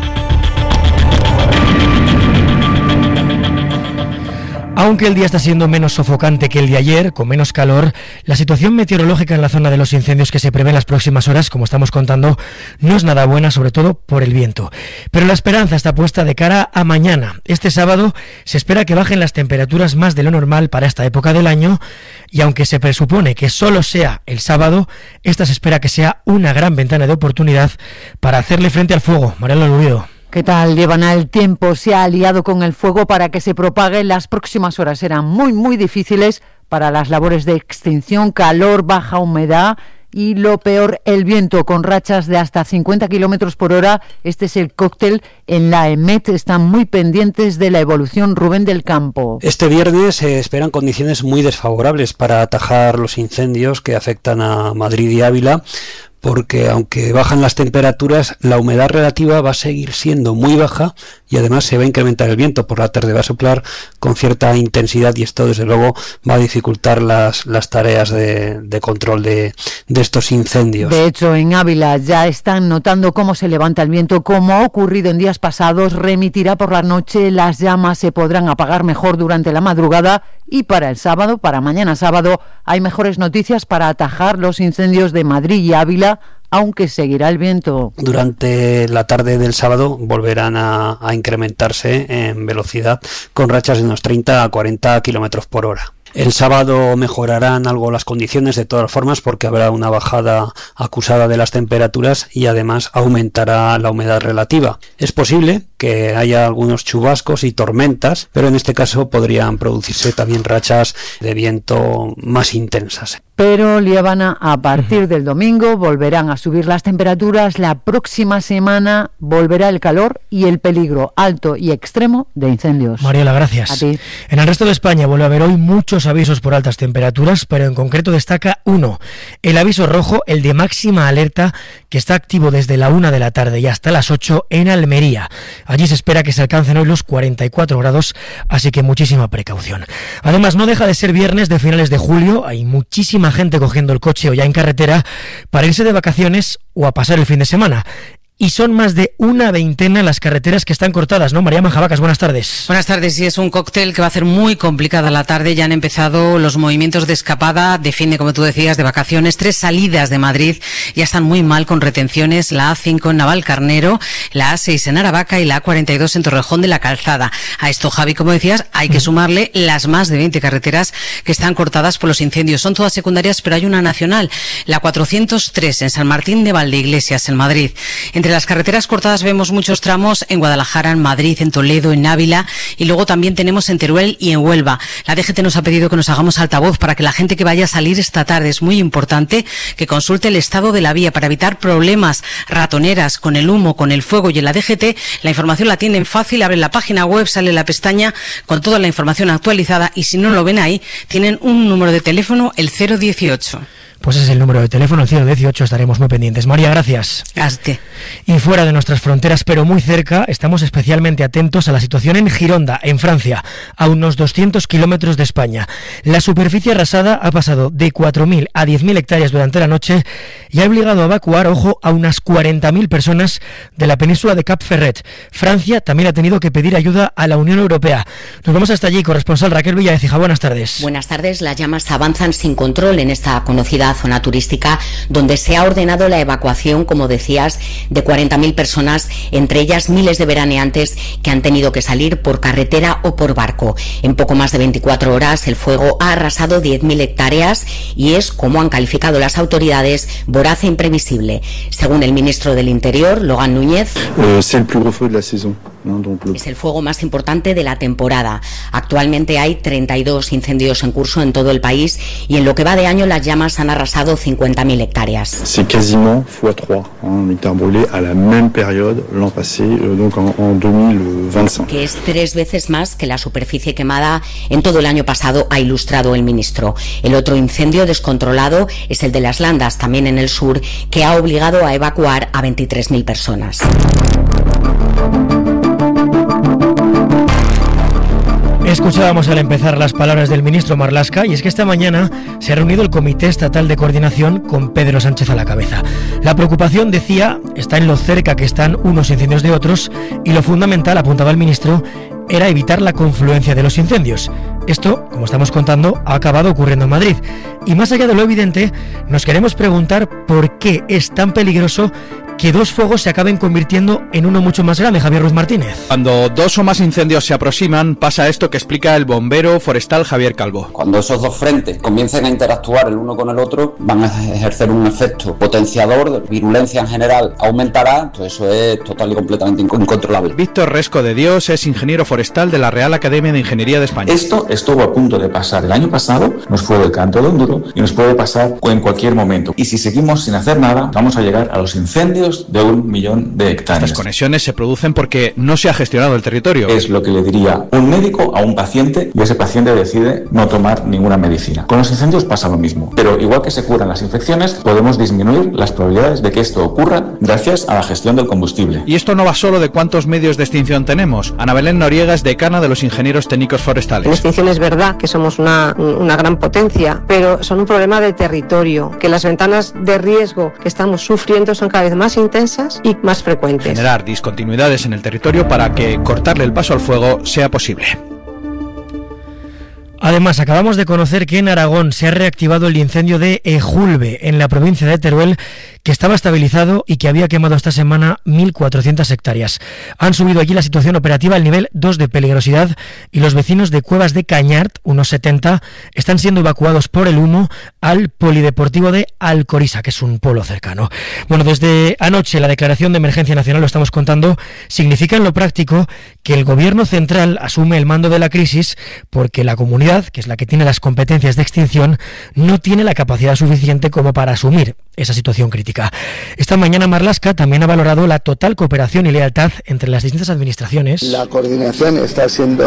Aunque el día está siendo menos sofocante que el de ayer, con menos calor, la situación meteorológica en la zona de los incendios que se prevé en las próximas horas, como estamos contando, no es nada buena, sobre todo por el viento. Pero la esperanza está puesta de cara a mañana. Este sábado se espera que bajen las temperaturas más de lo normal para esta época del año, y aunque se presupone que solo sea el sábado, esta se espera que sea una gran ventana de oportunidad para hacerle frente al fuego. Mariela Lurido. ¿Qué tal, Liebana? El tiempo se ha aliado con el fuego para que se propague. Las próximas horas serán muy, muy difíciles para las labores de extinción, calor, baja humedad y, lo peor, el viento con rachas de hasta cincuenta kilómetros por hora. Este es el cóctel en la EMET. Están muy pendientes de la evolución. Rubén del Campo. Este viernes se esperan condiciones muy desfavorables para atajar los incendios que afectan a Madrid y Ávila, porque aunque bajan las temperaturas, la humedad relativa va a seguir siendo muy baja y además se va a incrementar el viento. Por la tarde va a soplar con cierta intensidad y esto desde luego va a dificultar las, las tareas de, de control de, de estos incendios. De hecho, en Ávila ya están notando cómo se levanta el viento. Como ha ocurrido en días pasados, remitirá por la noche, las llamas se podrán apagar mejor durante la madrugada y para el sábado, para mañana sábado, hay mejores noticias para atajar los incendios de Madrid y Ávila aunque seguirá el viento. Durante la tarde del sábado volverán a, a incrementarse en velocidad con rachas de unos treinta a cuarenta kilómetros por hora. El sábado mejorarán algo las condiciones de todas formas porque habrá una bajada acusada de las temperaturas y además aumentará la humedad relativa. Es posible que haya algunos chubascos y tormentas, pero en este caso podrían producirse también rachas de viento más intensas. Pero, Liébana, a partir del domingo volverán a subir las temperaturas, la próxima semana volverá el calor y el peligro alto y extremo de incendios. Mariela, gracias. A ti. En el resto de España vuelve a haber hoy muchos avisos por altas temperaturas, pero en concreto destaca uno, el aviso rojo, el de máxima alerta, que está activo desde la una de la tarde y hasta las ocho en Almería. Allí se espera que se alcancen hoy los cuarenta y cuatro grados, así que muchísima precaución. Además, no deja de ser viernes de finales de julio, hay muchísima gente cogiendo el coche o ya en carretera para irse de vacaciones o a pasar el fin de semana. Y son más de una veintena las carreteras que están cortadas, ¿no? María Majabacas, buenas tardes. Buenas tardes, sí, es un cóctel que va a hacer muy complicada la tarde. Ya han empezado los movimientos de escapada, de fin de, como tú decías, de vacaciones. Tres salidas de Madrid ya están muy mal con retenciones. La A cinco en Navalcarnero, la A seis en Aravaca y la A cuarenta y dos en Torrejón de la Calzada. A esto, Javi, como decías, hay que sumarle las más de veinte carreteras que están cortadas por los incendios. Son todas secundarias, pero hay una nacional, la cuatrocientos tres en San Martín de Valdeiglesias, en Madrid. Entre las carreteras cortadas vemos muchos tramos en Guadalajara, en Madrid, en Toledo, en Ávila y luego también tenemos en Teruel y en Huelva. La D G T nos ha pedido que nos hagamos altavoz para que la gente que vaya a salir esta tarde, es muy importante que consulte el estado de la vía para evitar problemas, ratoneras con el humo, con el fuego. Y en la D G T la información la tienen fácil, abren la página web, sale la pestaña con toda la información actualizada y si no lo ven ahí, tienen un número de teléfono, el cero dieciocho. Pues ese es el número de teléfono, el cero dieciocho, estaremos muy pendientes. María, gracias. Hasta. Y fuera de nuestras fronteras, pero muy cerca, estamos especialmente atentos a la situación en Gironda, en Francia, a unos doscientos kilómetros de España. La superficie arrasada ha pasado de cuatro mil a diez mil hectáreas durante la noche y ha obligado a evacuar, ojo, a unas cuarenta mil personas de la península de Cap Ferret. Francia también ha tenido que pedir ayuda a la Unión Europea. Nos vamos hasta allí, corresponsal Raquel Villaecija. Buenas tardes. Buenas tardes. Las llamas avanzan sin control en esta conocida zona turística donde se ha ordenado la evacuación, como decías, de cuarenta mil personas, entre ellas miles de veraneantes que han tenido que salir por carretera o por barco. En poco más de veinticuatro horas el fuego ha arrasado diez mil hectáreas y es, como han calificado las autoridades, voraz e imprevisible. Según el ministro del Interior, Logan Núñez, es el fuego más importante de la temporada. Actualmente hay treinta y dos incendios en curso en todo el país y en lo que va de año las llamas han arrasado cincuenta mil hectáreas. C'est quasiment fois trois, un hectare brûlé à la même période l'an passé, donc en, en deux mille vingt-cinq. Que es tres veces más que la superficie quemada en todo el año pasado, ha ilustrado el ministro. El otro incendio descontrolado es el de las Landas, también en el sur, que ha obligado a evacuar a veintitrés mil personas. Escuchábamos al empezar las palabras del ministro Marlaska y es que esta mañana se ha reunido el Comité Estatal de Coordinación con Pedro Sánchez a la cabeza. La preocupación, decía, está en lo cerca que están unos incendios de otros y lo fundamental, apuntaba el ministro, era evitar la confluencia de los incendios. Esto, como estamos contando, ha acabado ocurriendo en Madrid. Y más allá de lo evidente, nos queremos preguntar por qué es tan peligroso que dos fuegos se acaben convirtiendo en uno mucho más grande. Javier Ruiz Martínez. Cuando dos o más incendios se aproximan, pasa esto que explica el bombero forestal Javier Calvo. Cuando esos dos frentes comiencen a interactuar el uno con el otro, van a ejercer un efecto potenciador, virulencia en general aumentará, entonces eso es total y completamente incontrolable. Víctor Resco de Dios es ingeniero forestal de la Real Academia de Ingeniería de España. Esto estuvo a punto de pasar el año pasado, nos fue del canto de un duro y nos puede pasar en cualquier momento. Y si seguimos sin hacer nada, vamos a llegar a los incendios de un millón de hectáreas. Las conexiones se producen porque no se ha gestionado el territorio. Es lo que le diría un médico a un paciente y ese paciente decide no tomar ninguna medicina. Con los incendios pasa lo mismo, pero igual que se curan las infecciones, podemos disminuir las probabilidades de que esto ocurra gracias a la gestión del combustible. Y esto no va solo de cuántos medios de extinción tenemos. Ana Belén Noriega es decana de los ingenieros técnicos forestales. En extinción es verdad que somos una, una gran potencia, pero son un problema de territorio, que las ventanas de riesgo que estamos sufriendo son cada vez más intensas y más frecuentes. Generar discontinuidades en el territorio para que cortarle el paso al fuego sea posible. Además, acabamos de conocer que en Aragón se ha reactivado el incendio de Ejulbe, en la provincia de Teruel, que estaba estabilizado y que había quemado esta semana mil cuatrocientas hectáreas. Han subido allí la situación operativa al nivel dos de peligrosidad y los vecinos de Cuevas de Cañart, unos setenta, están siendo evacuados por el humo al polideportivo de Alcoriza, que es un pueblo cercano. Bueno, desde anoche la declaración de emergencia nacional, lo estamos contando, significa en lo práctico que el gobierno central asume el mando de la crisis porque la comunidad, que es la que tiene las competencias de extinción, no tiene la capacidad suficiente como para asumir esa situación crítica. Esta mañana Marlaska también ha valorado la total cooperación y lealtad entre las distintas administraciones. La coordinación está siendo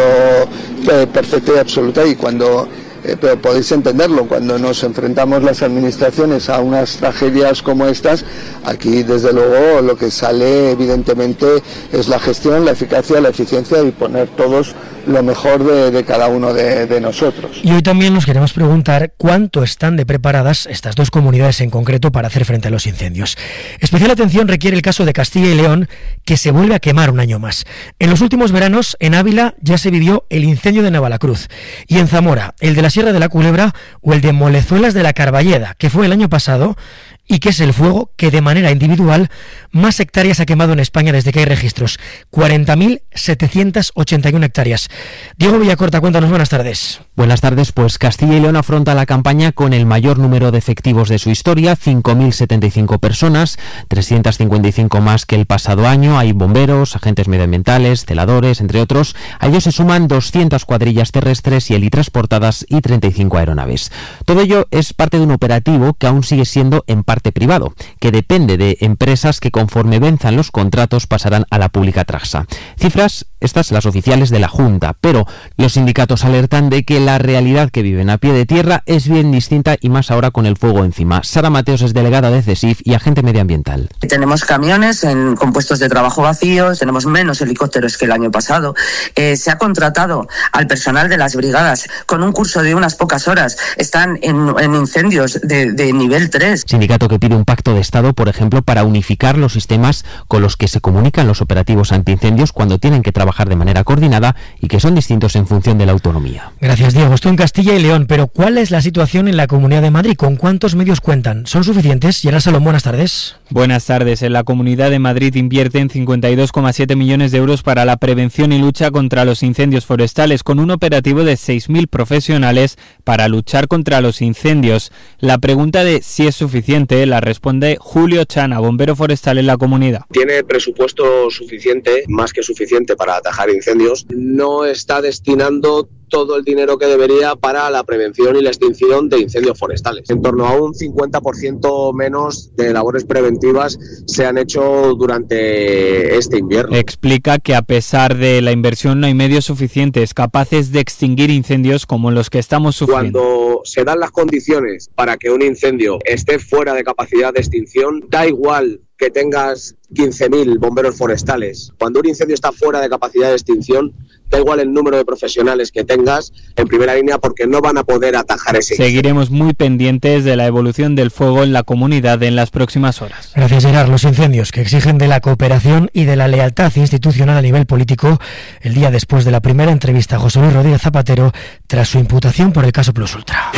eh, perfecta y absoluta, y cuando eh, pero podéis entenderlo, cuando nos enfrentamos las administraciones a unas tragedias como estas, aquí desde luego lo que sale evidentemente es la gestión, la eficacia, la eficiencia y poner todos lo mejor de, de cada uno de, de nosotros. Y hoy también nos queremos preguntar cuánto están de preparadas estas dos comunidades en concreto para hacer frente a los incendios. Especial atención requiere el caso de Castilla y León, que se vuelve a quemar un año más. En los últimos veranos, en Ávila ya se vivió el incendio de Navalacruz, y en Zamora, el de la Sierra de la Culebra o el de Molezuelas de la Carballeda, que fue el año pasado, y que es el fuego que de manera individual más hectáreas ha quemado en España desde que hay registros, cuarenta mil setecientas ochenta y una hectáreas. Diego Villacorta, cuéntanos, buenas tardes. Buenas tardes, pues Castilla y León afronta la campaña con el mayor número de efectivos de su historia, cinco mil setenta y cinco personas, trescientas cincuenta y cinco más que el pasado año. Hay bomberos, agentes medioambientales, celadores, entre otros. A ellos se suman doscientas cuadrillas terrestres y helitransportadas y treinta y cinco aeronaves. Todo ello es parte de un operativo que aún sigue siendo en parte privado, que depende de empresas que conforme venzan los contratos pasarán a la pública Traxa. Cifras, estas las oficiales de la Junta, pero los sindicatos alertan de que la realidad que viven a pie de tierra es bien distinta, y más ahora con el fuego encima. Sara Mateos es delegada de CESIF y agente medioambiental. Tenemos camiones en, con puestos de trabajo vacíos, tenemos menos helicópteros que el año pasado. Eh, se ha contratado al personal de las brigadas con un curso de unas pocas horas. Están en, en incendios de, de nivel tres. Sindicato que pide un pacto de Estado, por ejemplo, para unificar los sistemas con los que se comunican los operativos antiincendios cuando tienen que trabajar de manera coordinada y que son distintos en función de la autonomía. Gracias, Diego. Esto en Castilla y León, pero ¿cuál es la situación en la Comunidad de Madrid? ¿Con cuántos medios cuentan? ¿Son suficientes? Gerard Salom, buenas tardes. Buenas tardes. En la Comunidad de Madrid invierten cincuenta y dos coma siete millones de euros para la prevención y lucha contra los incendios forestales, con un operativo de seis mil profesionales para luchar contra los incendios. La pregunta de si es suficiente la responde Julio Chana, bombero forestal en la comunidad. Tiene presupuesto suficiente, más que suficiente, para atajar incendios. No está destinando todo el dinero que debería para la prevención y la extinción de incendios forestales. En torno a un cincuenta por ciento menos de labores preventivas se han hecho durante este invierno. Explica que a pesar de la inversión no hay medios suficientes capaces de extinguir incendios como los que estamos sufriendo. Cuando se dan las condiciones para que un incendio esté fuera de capacidad de extinción, da igual que tengas quince mil bomberos forestales. Cuando un incendio está fuera de capacidad de extinción, da igual el número de profesionales que tengas en primera línea, porque no van a poder atajar ese incendio. Seguiremos muy pendientes de la evolución del fuego en la comunidad en las próximas horas. Gracias, Gerard. Los incendios que exigen de la cooperación y de la lealtad institucional a nivel político, el día después de la primera entrevista a José Luis Rodríguez Zapatero tras su imputación por el caso Plus Ultra.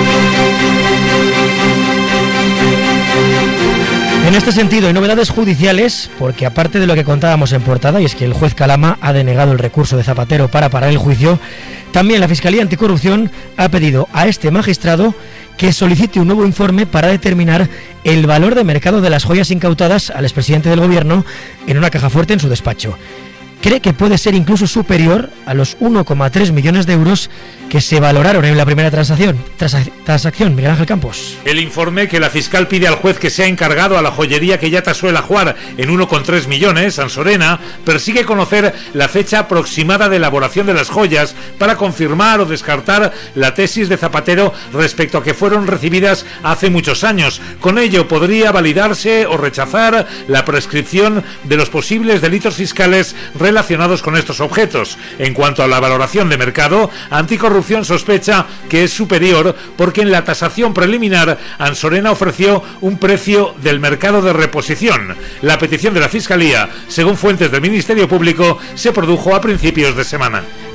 En este sentido, hay novedades judiciales, porque aparte de lo que contábamos en portada, y es que el juez Calama ha denegado el recurso de Zapatero para parar el juicio, también la Fiscalía Anticorrupción ha pedido a este magistrado que solicite un nuevo informe para determinar el valor de mercado de las joyas incautadas al expresidente del Gobierno en una caja fuerte en su despacho. Cree que puede ser incluso superior a los uno coma tres millones de euros que se valoraron en la primera transacción. Transacción, Miguel Ángel Campos. El informe que la fiscal pide al juez que sea encargado a la joyería que ya tasó el ajuar en uno coma tres millones, Ansorena, persigue conocer la fecha aproximada de elaboración de las joyas para confirmar o descartar la tesis de Zapatero respecto a que fueron recibidas hace muchos años. Con ello podría validarse o rechazar la prescripción de los posibles delitos fiscales relacionados con estos objetos. En cuanto a la valoración de mercado, Anticorrupción sospecha que es superior porque en la tasación preliminar Ansorena ofreció un precio del mercado de reposición. La petición de la Fiscalía, según fuentes del Ministerio Público, se produjo a principios de semana.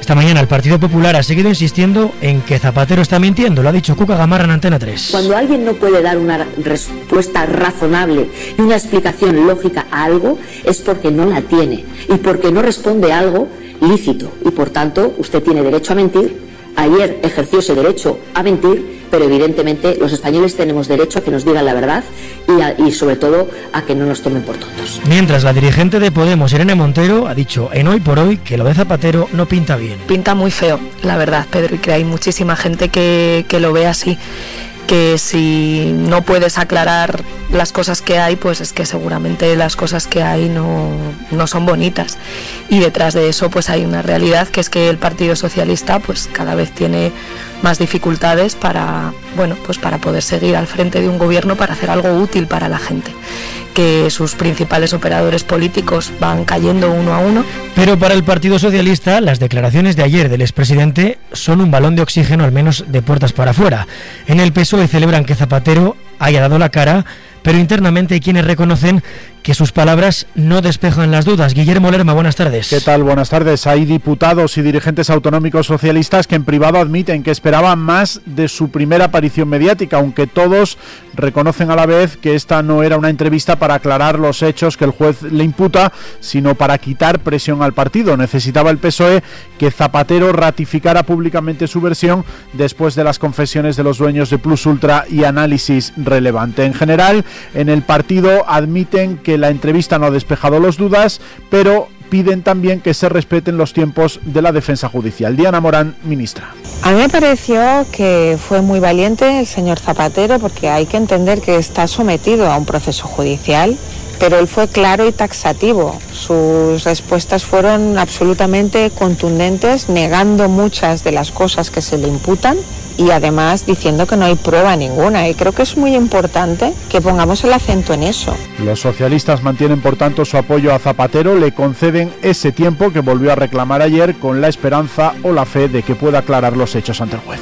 Esta mañana el Partido Popular ha seguido insistiendo en que Zapatero está mintiendo, lo ha dicho Cuca Gamarra en Antena tres. Cuando alguien no puede dar una respuesta razonable y una explicación lógica a algo, es porque no la tiene y porque no responde a algo lícito y por tanto usted tiene derecho a mentir. Ayer ejerció ese derecho a mentir, pero evidentemente los españoles tenemos derecho a que nos digan la verdad y, a, y sobre todo a que no nos tomen por tontos. Mientras la dirigente de Podemos, Irene Montero, ha dicho en Hoy por Hoy que lo de Zapatero no pinta bien. Pinta muy feo, la verdad, Pedro, y que hay muchísima gente que, que lo ve así. Que si no puedes aclarar las cosas que hay, pues es que seguramente las cosas que hay no, no son bonitas. Y detrás de eso pues hay una realidad, que es que el Partido Socialista pues cada vez tiene más dificultades para, bueno, pues para poder seguir al frente de un gobierno, para hacer algo útil para la gente. Que sus principales operadores políticos van cayendo uno a uno. Pero para el Partido Socialista, las declaraciones de ayer del expresidente son un balón de oxígeno, al menos de puertas para afuera. En el P S O E celebran que Zapatero haya dado la cara, pero internamente hay quienes reconocen que sus palabras no despejan las dudas. Guillermo Lerma, buenas tardes. ¿Qué tal? Buenas tardes. Hay diputados y dirigentes autonómicos socialistas que en privado admiten que esperaban más de su primera aparición mediática, aunque todos reconocen a la vez que esta no era una entrevista para aclarar los hechos que el juez le imputa, sino para quitar presión al partido. Necesitaba el P S O E que Zapatero ratificara públicamente su versión después de las confesiones de los dueños de Plus Ultra y Análisis Relevante. En general, en el partido admiten que la entrevista no ha despejado las dudas, pero piden también que se respeten los tiempos de la defensa judicial. Diana Morán, ministra. A mí me pareció que fue muy valiente el señor Zapatero, porque hay que entender que está sometido a un proceso judicial, pero él fue claro y taxativo. Sus respuestas fueron absolutamente contundentes, negando muchas de las cosas que se le imputan y además diciendo que no hay prueba ninguna. Y creo que es muy importante que pongamos el acento en eso. Los socialistas mantienen, por tanto, su apoyo a Zapatero, le conceden ese tiempo que volvió a reclamar ayer, con la esperanza o la fe de que pueda aclarar los hechos ante el juez.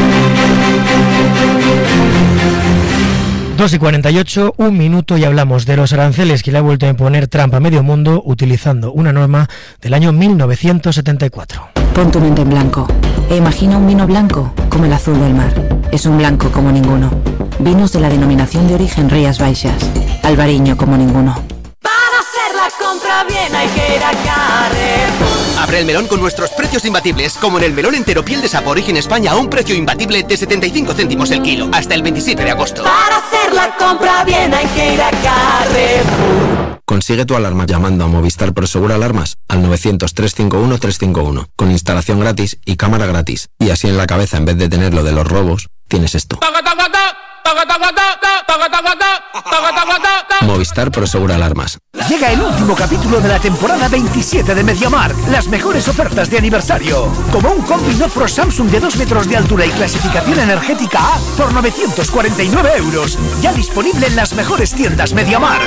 dos y cuarenta y ocho, un minuto y hablamos de los aranceles que le ha vuelto a imponer Trump a medio mundo utilizando una norma del año mil novecientos setenta y cuatro. Pon tu mente en blanco e imagina un vino blanco como el azul del mar. Es un blanco como ninguno. Vinos de la denominación de origen Rías Baixas. Albariño como ninguno. Para hacer la compra bien hay que ir a Carrefour. Abre el melón con nuestros precios imbatibles, como en el melón entero piel de sapo origen España a un precio imbatible de setenta y cinco céntimos el kilo, hasta el veintisiete de agosto. Para hacer la compra bien hay que ir a Carrefour. Consigue tu alarma llamando a Movistar Prosegur Alarmas al novecientos, trescientos cincuenta y uno, trescientos cincuenta y uno, con instalación gratis y cámara gratis. Y así en la cabeza, en vez de tener lo de los robos, tienes esto. Movistar Prosegur Alarmas. Llega el último capítulo de la temporada veintisiete de MediaMarkt. Las mejores ofertas de aniversario. Como un combi Nofro Samsung de dos metros de altura y clasificación energética A por novecientos cuarenta y nueve euros. Ya disponible en las mejores tiendas MediaMarkt.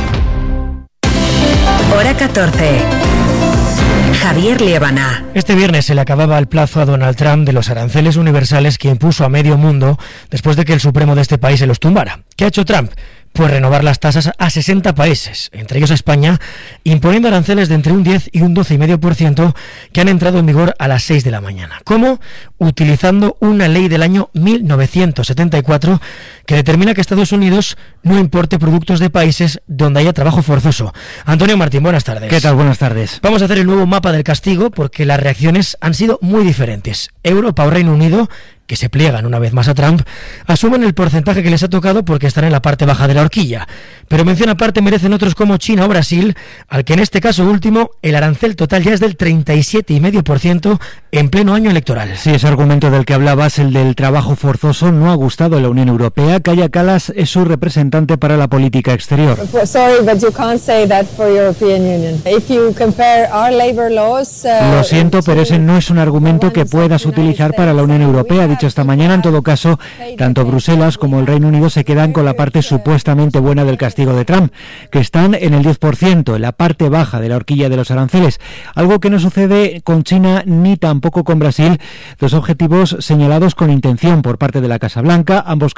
Hora catorce. Javier Liébana. Este viernes se le acababa el plazo a Donald Trump de los aranceles universales que impuso a medio mundo después de que el Supremo de este país se los tumbara. ¿Qué ha hecho Trump? Pues renovar las tasas a sesenta países, entre ellos a España, imponiendo aranceles de entre un diez y un doce coma cinco por ciento que han entrado en vigor a las seis de la mañana. ¿Cómo? Utilizando una ley del año mil novecientos setenta y cuatro que determina que Estados Unidos no importe productos de países donde haya trabajo forzoso. Antonio Martín, buenas tardes. ¿Qué tal? Buenas tardes. Vamos a hacer el nuevo mapa del castigo porque las reacciones han sido muy diferentes. Europa o Reino Unido, que se pliegan una vez más a Trump, asumen el porcentaje que les ha tocado porque están en la parte baja de la horquilla. Pero mención aparte merecen otros como China o Brasil, al que en este caso último el arancel total ya es del treinta y siete coma cinco por ciento en pleno año electoral. Sí, ese argumento del que hablabas, el del trabajo forzoso, no ha gustado a la Unión Europea. Kaja Kallas es su representante para la política exterior. Sorry, but you can't say that for European Union. If you compare our labor laws, uh, Lo siento, pero ese no es un argumento que puedas utilizar para la Unión Europea. Dicho esta mañana, en todo caso, tanto Bruselas como el Reino Unido se quedan con la parte supuestamente buena del castigo de Trump, que están en el diez por ciento, en la parte baja de la horquilla de los aranceles, algo que no sucede con China ni tampoco con Brasil, dos objetivos señalados con intención por parte de la Casa Blanca, ambos castigados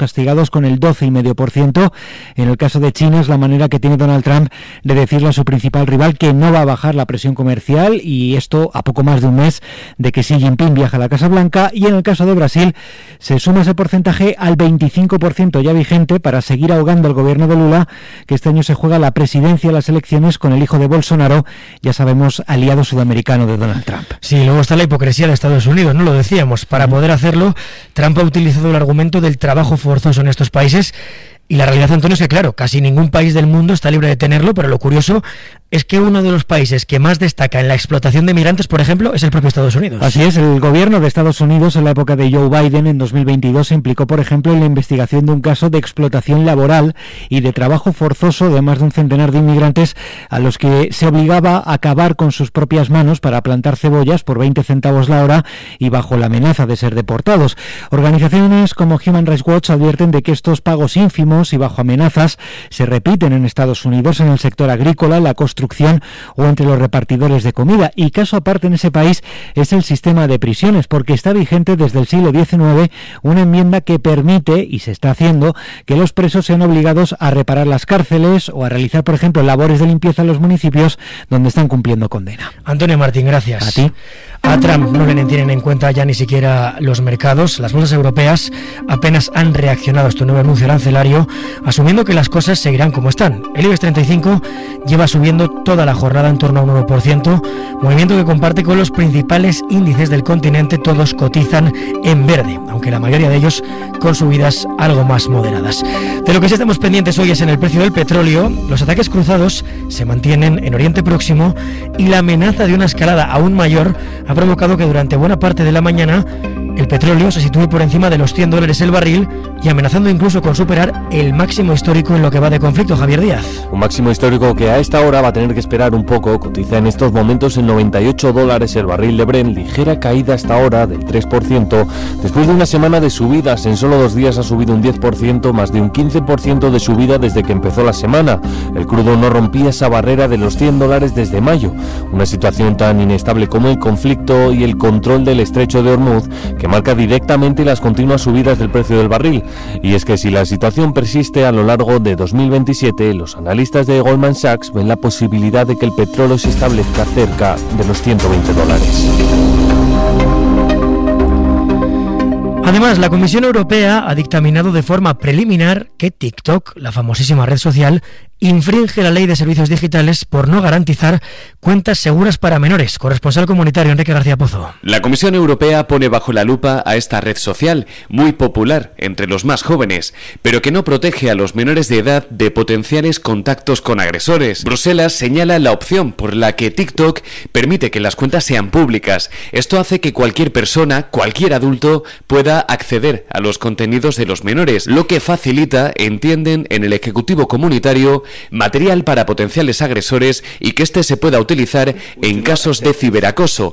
cifras con el doce coma cinco por ciento. En el caso de China es la manera que tiene Donald Trump de decirle a su principal rival que no va a bajar la presión comercial, y esto a poco más de un mes de que Xi Jinping viaja a la Casa Blanca. Y en el caso de Brasil se suma ese porcentaje al veinticinco por ciento ya vigente para seguir ahogando al gobierno de Lula, que este año se juega la presidencia de las elecciones con el hijo de Bolsonaro, ya sabemos, aliado sudamericano de Donald Trump. Sí, luego está la hipocresía de Estados Unidos, no lo decíamos. Para poder hacerlo, Trump ha utilizado el argumento del trabajo forzoso en estos países. Y la realidad, Antonio, es que claro, casi ningún país del mundo está libre de tenerlo, pero lo curioso es que uno de los países que más destaca en la explotación de migrantes, por ejemplo, es el propio Estados Unidos. Así es, el gobierno de Estados Unidos en la época de Joe Biden en dos mil veintidós se implicó, por ejemplo, en la investigación de un caso de explotación laboral y de trabajo forzoso de más de un centenar de inmigrantes a los que se obligaba a cavar con sus propias manos para plantar cebollas por veinte centavos la hora y bajo la amenaza de ser deportados. Organizaciones como Human Rights Watch advierten de que estos pagos ínfimos y bajo amenazas se repiten en Estados Unidos en el sector agrícola, la construcción o entre los repartidores de comida. Y caso aparte en ese país es el sistema de prisiones, porque está vigente desde el siglo diecinueve una enmienda que permite, y se está haciendo, que los presos sean obligados a reparar las cárceles o a realizar, por ejemplo, labores de limpieza en los municipios donde están cumpliendo condena. Antonio Martín, gracias. A ti. A Trump no le tienen en cuenta ya ni siquiera los mercados. Las bolsas europeas apenas han reaccionado a este nuevo anuncio arancelario, asumiendo que las cosas seguirán como están. El IBEX treinta y cinco lleva subiendo toda la jornada en torno a un uno por ciento, movimiento que comparte con los principales índices del continente. Todos cotizan en verde, aunque la mayoría de ellos con subidas algo más moderadas. De lo que sí estamos pendientes hoy es en el precio del petróleo. Los ataques cruzados se mantienen en Oriente Próximo y la amenaza de una escalada aún mayor ha provocado que durante buena parte de la mañana el petróleo se sitúe por encima de los cien dólares el barril y amenazando incluso con superar el máximo histórico en lo que va de conflicto. Javier Díaz. Un máximo histórico que a esta hora va a tener que esperar un poco. Cotiza en estos momentos en noventa y ocho dólares el barril de Brent, ligera caída hasta ahora del tres por ciento. Después de una semana de subidas, en solo dos días ha subido un diez por ciento, más de un quince por ciento de subida desde que empezó la semana. El crudo no rompía esa barrera de los cien dólares desde mayo. Una situación tan inestable como el conflicto y el control del estrecho de Hormuz, que marca directamente las continuas subidas del precio del barril. Y es que si la situación persiste a lo largo de dos mil veintisiete, los analistas de Goldman Sachs ven la posibilidad de que el petróleo se establezca cerca de los ciento veinte dólares. Además, la Comisión Europea ha dictaminado de forma preliminar que TikTok, la famosísima red social, infringe la ley de servicios digitales por no garantizar cuentas seguras para menores. Corresponsal comunitario Enrique García Pozo. La Comisión Europea pone bajo la lupa a esta red social, muy popular entre los más jóvenes, pero que no protege a los menores de edad de potenciales contactos con agresores. Bruselas señala la opción por la que TikTok permite que las cuentas sean públicas. Esto hace que cualquier persona, cualquier adulto, pueda acceder a los contenidos de los menores, lo que facilita, entienden en el Ejecutivo Comunitario, material para potenciales agresores y que este se pueda utilizar en casos de ciberacoso.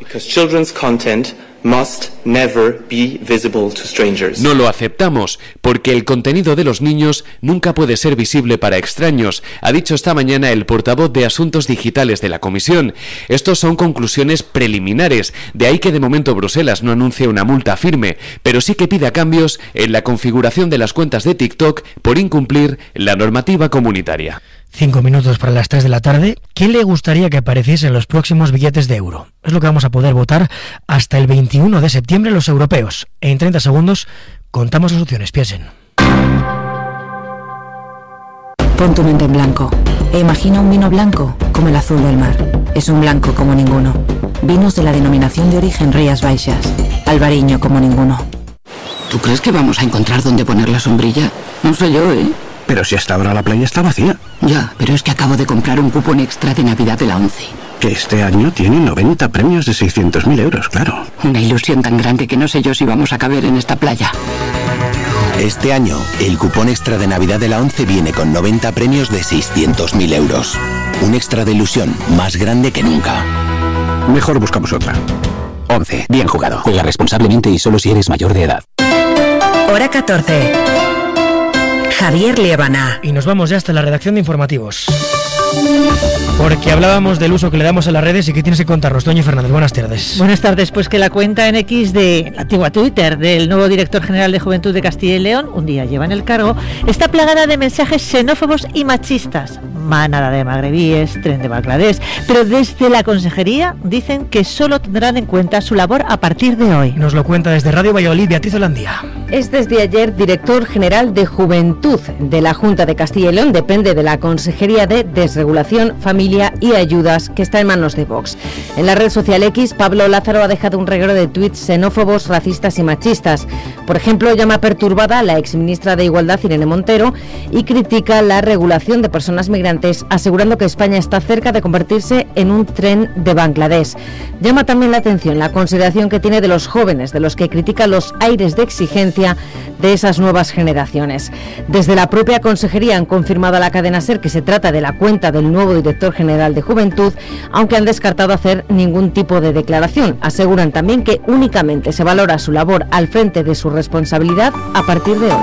No lo aceptamos, porque el contenido de los niños nunca puede ser visible para extraños, ha dicho esta mañana el portavoz de Asuntos Digitales de la Comisión. Estos son conclusiones preliminares, de ahí que de momento Bruselas no anuncie una multa firme, pero sí que pida cambios en la configuración de las cuentas de TikTok por incumplir la normativa comunitaria. Cinco minutos para las tres de la tarde. ¿Qué le gustaría que apareciese en los próximos billetes de euro? Es lo que vamos a poder votar hasta el veintiuno de septiembre los europeos. En treinta segundos contamos las opciones. Piensen. Pon tu mente en blanco e imagina un vino blanco como el azul del mar. Es un blanco como ninguno. Vinos de la denominación de origen Rías Baixas. Albariño como ninguno. ¿Tú crees que vamos a encontrar dónde poner la sombrilla? No sé yo, ¿eh? Pero si hasta ahora la playa está vacía. Ya, pero es que acabo de comprar un cupón extra de Navidad de la ONCE. Que este año tiene noventa premios de seiscientos mil euros, claro. Una ilusión tan grande que no sé yo si vamos a caber en esta playa. Este año, el cupón extra de Navidad de la ONCE viene con noventa premios de seiscientos mil euros. Un extra de ilusión más grande que nunca. Mejor buscamos otra. ONCE, bien jugado. Juega responsablemente y solo si eres mayor de edad. Hora catorce. Javier Liebana. Y nos vamos ya hasta la redacción de informativos. Porque hablábamos del uso que le damos a las redes y que tienes que contarnos. Doña Fernández, buenas tardes. Buenas tardes, pues que la cuenta en X de la antigua Twitter del nuevo director general de Juventud de Castilla y León, un día lleva en el cargo, está plagada de mensajes xenófobos y machistas. Manada de magrebíes, tren de Bangladesh, pero desde la consejería dicen que solo tendrán en cuenta su labor a partir de hoy. Nos lo cuenta desde Radio Valladolid, Beatriz Holandía. Es desde ayer director general de Juventud de la Junta de Castilla y León, depende de la Consejería de Desregulación, Familia y Ayudas, que está en manos de Vox. En la red social X, Pablo Lázaro ha dejado un reguero de tuits xenófobos, racistas y machistas. Por ejemplo, llama perturbada a la exministra de Igualdad, Irene Montero, y critica la regulación de personas migrantes, asegurando que España está cerca de convertirse en un tren de Bangladesh. Llama también la atención la consideración que tiene de los jóvenes, de los que critica los aires de exigencia de esas nuevas generaciones. Desde la propia consejería han confirmado a la cadena SER que se trata de la cuenta del nuevo director general de Juventud, aunque han descartado hacer ningún tipo de declaración. Aseguran también que únicamente se valora su labor al frente de su responsabilidad a partir de hoy.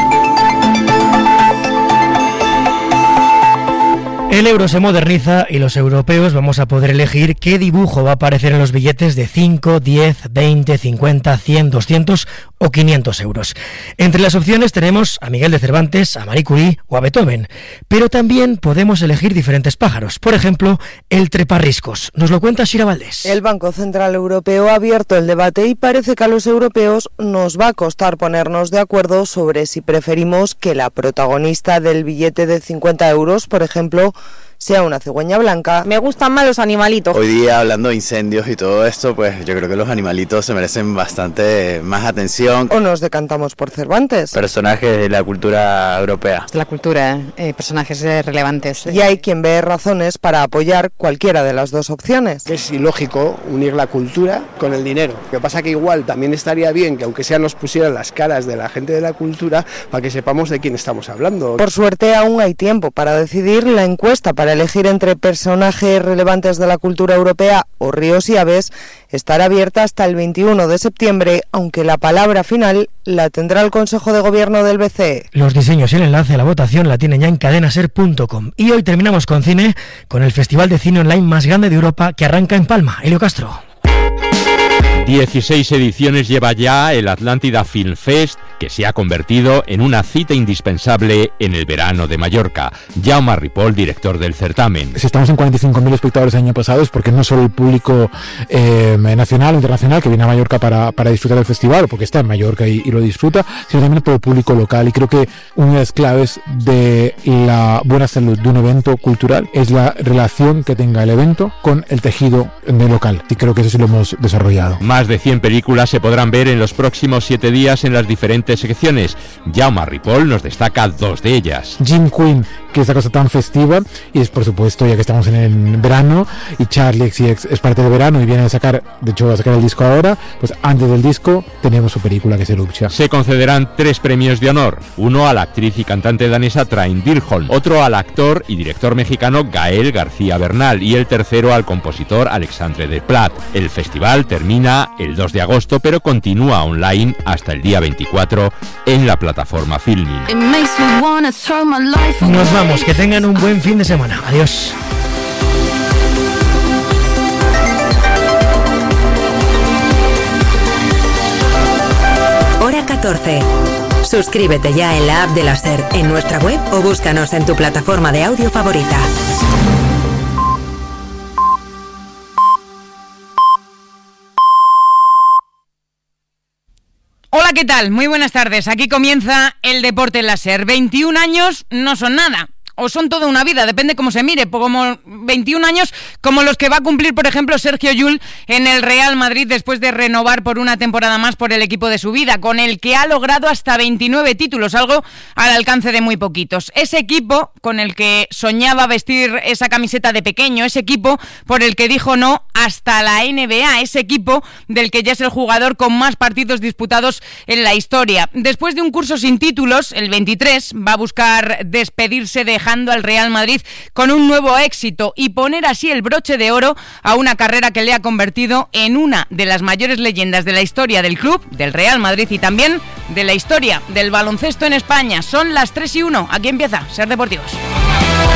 El euro se moderniza y los europeos vamos a poder elegir qué dibujo va a aparecer en los billetes de cinco, diez, veinte, cincuenta, cien, doscientos o quinientos euros. Entre las opciones tenemos a Miguel de Cervantes, a Marie Curie o a Beethoven, pero también podemos elegir diferentes pájaros. Por ejemplo, el treparriscos. Nos lo cuenta Shira Valdés. El Banco Central Europeo ha abierto el debate y parece que a los europeos nos va a costar ponernos de acuerdo sobre si preferimos que la protagonista del billete de cincuenta euros, por ejemplo, sea una cigüeña blanca. Me gustan más los animalitos. Hoy día, hablando de incendios y todo esto, pues yo creo que los animalitos se merecen bastante más atención. O nos decantamos por Cervantes. Personajes de la cultura europea. De la cultura, eh, personajes relevantes. Y hay quien ve razones para apoyar cualquiera de las dos opciones. Es ilógico unir la cultura con el dinero. Lo que pasa que igual también estaría bien que aunque sea nos pusieran las caras de la gente de la cultura para que sepamos de quién estamos hablando. Por suerte aún hay tiempo para decidir. La encuesta para elegir entre personajes relevantes de la cultura europea o ríos y aves estará abierta hasta el veintiuno de septiembre, aunque la palabra final la tendrá el Consejo de Gobierno del B C E. Los diseños y el enlace a la votación la tienen ya en cadenaser punto com. Y hoy terminamos con cine, con el festival de cine online más grande de Europa que arranca en Palma. Elio Castro. dieciséis ediciones lleva ya el Atlántida Film Fest, que se ha convertido en una cita indispensable en el verano de Mallorca. Jaume Ripoll, director del certamen. Si estamos en cuarenta y cinco mil espectadores el año pasado es porque no solo el público eh, nacional o internacional que viene a Mallorca para, para disfrutar del festival, o porque está en Mallorca y, y lo disfruta, sino también por el público local. Y creo que una de las claves de la buena salud de un evento cultural es la relación que tenga el evento con el tejido de local. Y creo que eso sí lo hemos desarrollado. Más de cien películas se podrán ver en los próximos siete días en las diferentes secciones. Jaume Ripoll nos destaca dos de ellas. Jim Quinn, que es esta cosa tan festiva, y es por supuesto, ya que estamos en el verano, y Charlie X C X es parte del verano y viene a sacar, de hecho va a sacar el disco ahora, pues antes del disco tenemos su película que es Eruption. Se concederán tres premios de honor, uno a la actriz y cantante danesa Train Dirholm, otro al actor y director mexicano Gael García Bernal y el tercero al compositor Alexandre Desplat. El festival termina el dos de agosto, pero continúa online hasta el día veinticuatro en la plataforma Filmin. Nos vamos, que tengan un buen fin de semana. Adiós. Hora catorce. Suscríbete ya en la app de la SER, en nuestra web o búscanos en tu plataforma de audio favorita. Hola, ¿qué tal? Muy buenas tardes. Aquí comienza el deporte en la SER. veintiún años no son nada. O son toda una vida, depende cómo se mire, como veintiún años como los que va a cumplir, por ejemplo, Sergio Llull en el Real Madrid después de renovar por una temporada más por el equipo de su vida, con el que ha logrado hasta veintinueve títulos, algo al alcance de muy poquitos. Ese equipo con el que soñaba vestir esa camiseta de pequeño, ese equipo por el que dijo no hasta la N B A, ese equipo del que ya es el jugador con más partidos disputados en la historia. Después de un curso sin títulos, el veintitrés va a buscar despedirse de dejando al Real Madrid con un nuevo éxito y poner así el broche de oro a una carrera que le ha convertido en una de las mayores leyendas de la historia del club, del Real Madrid y también de la historia del baloncesto en España. Son las tres y uno, aquí empieza Ser Deportivos.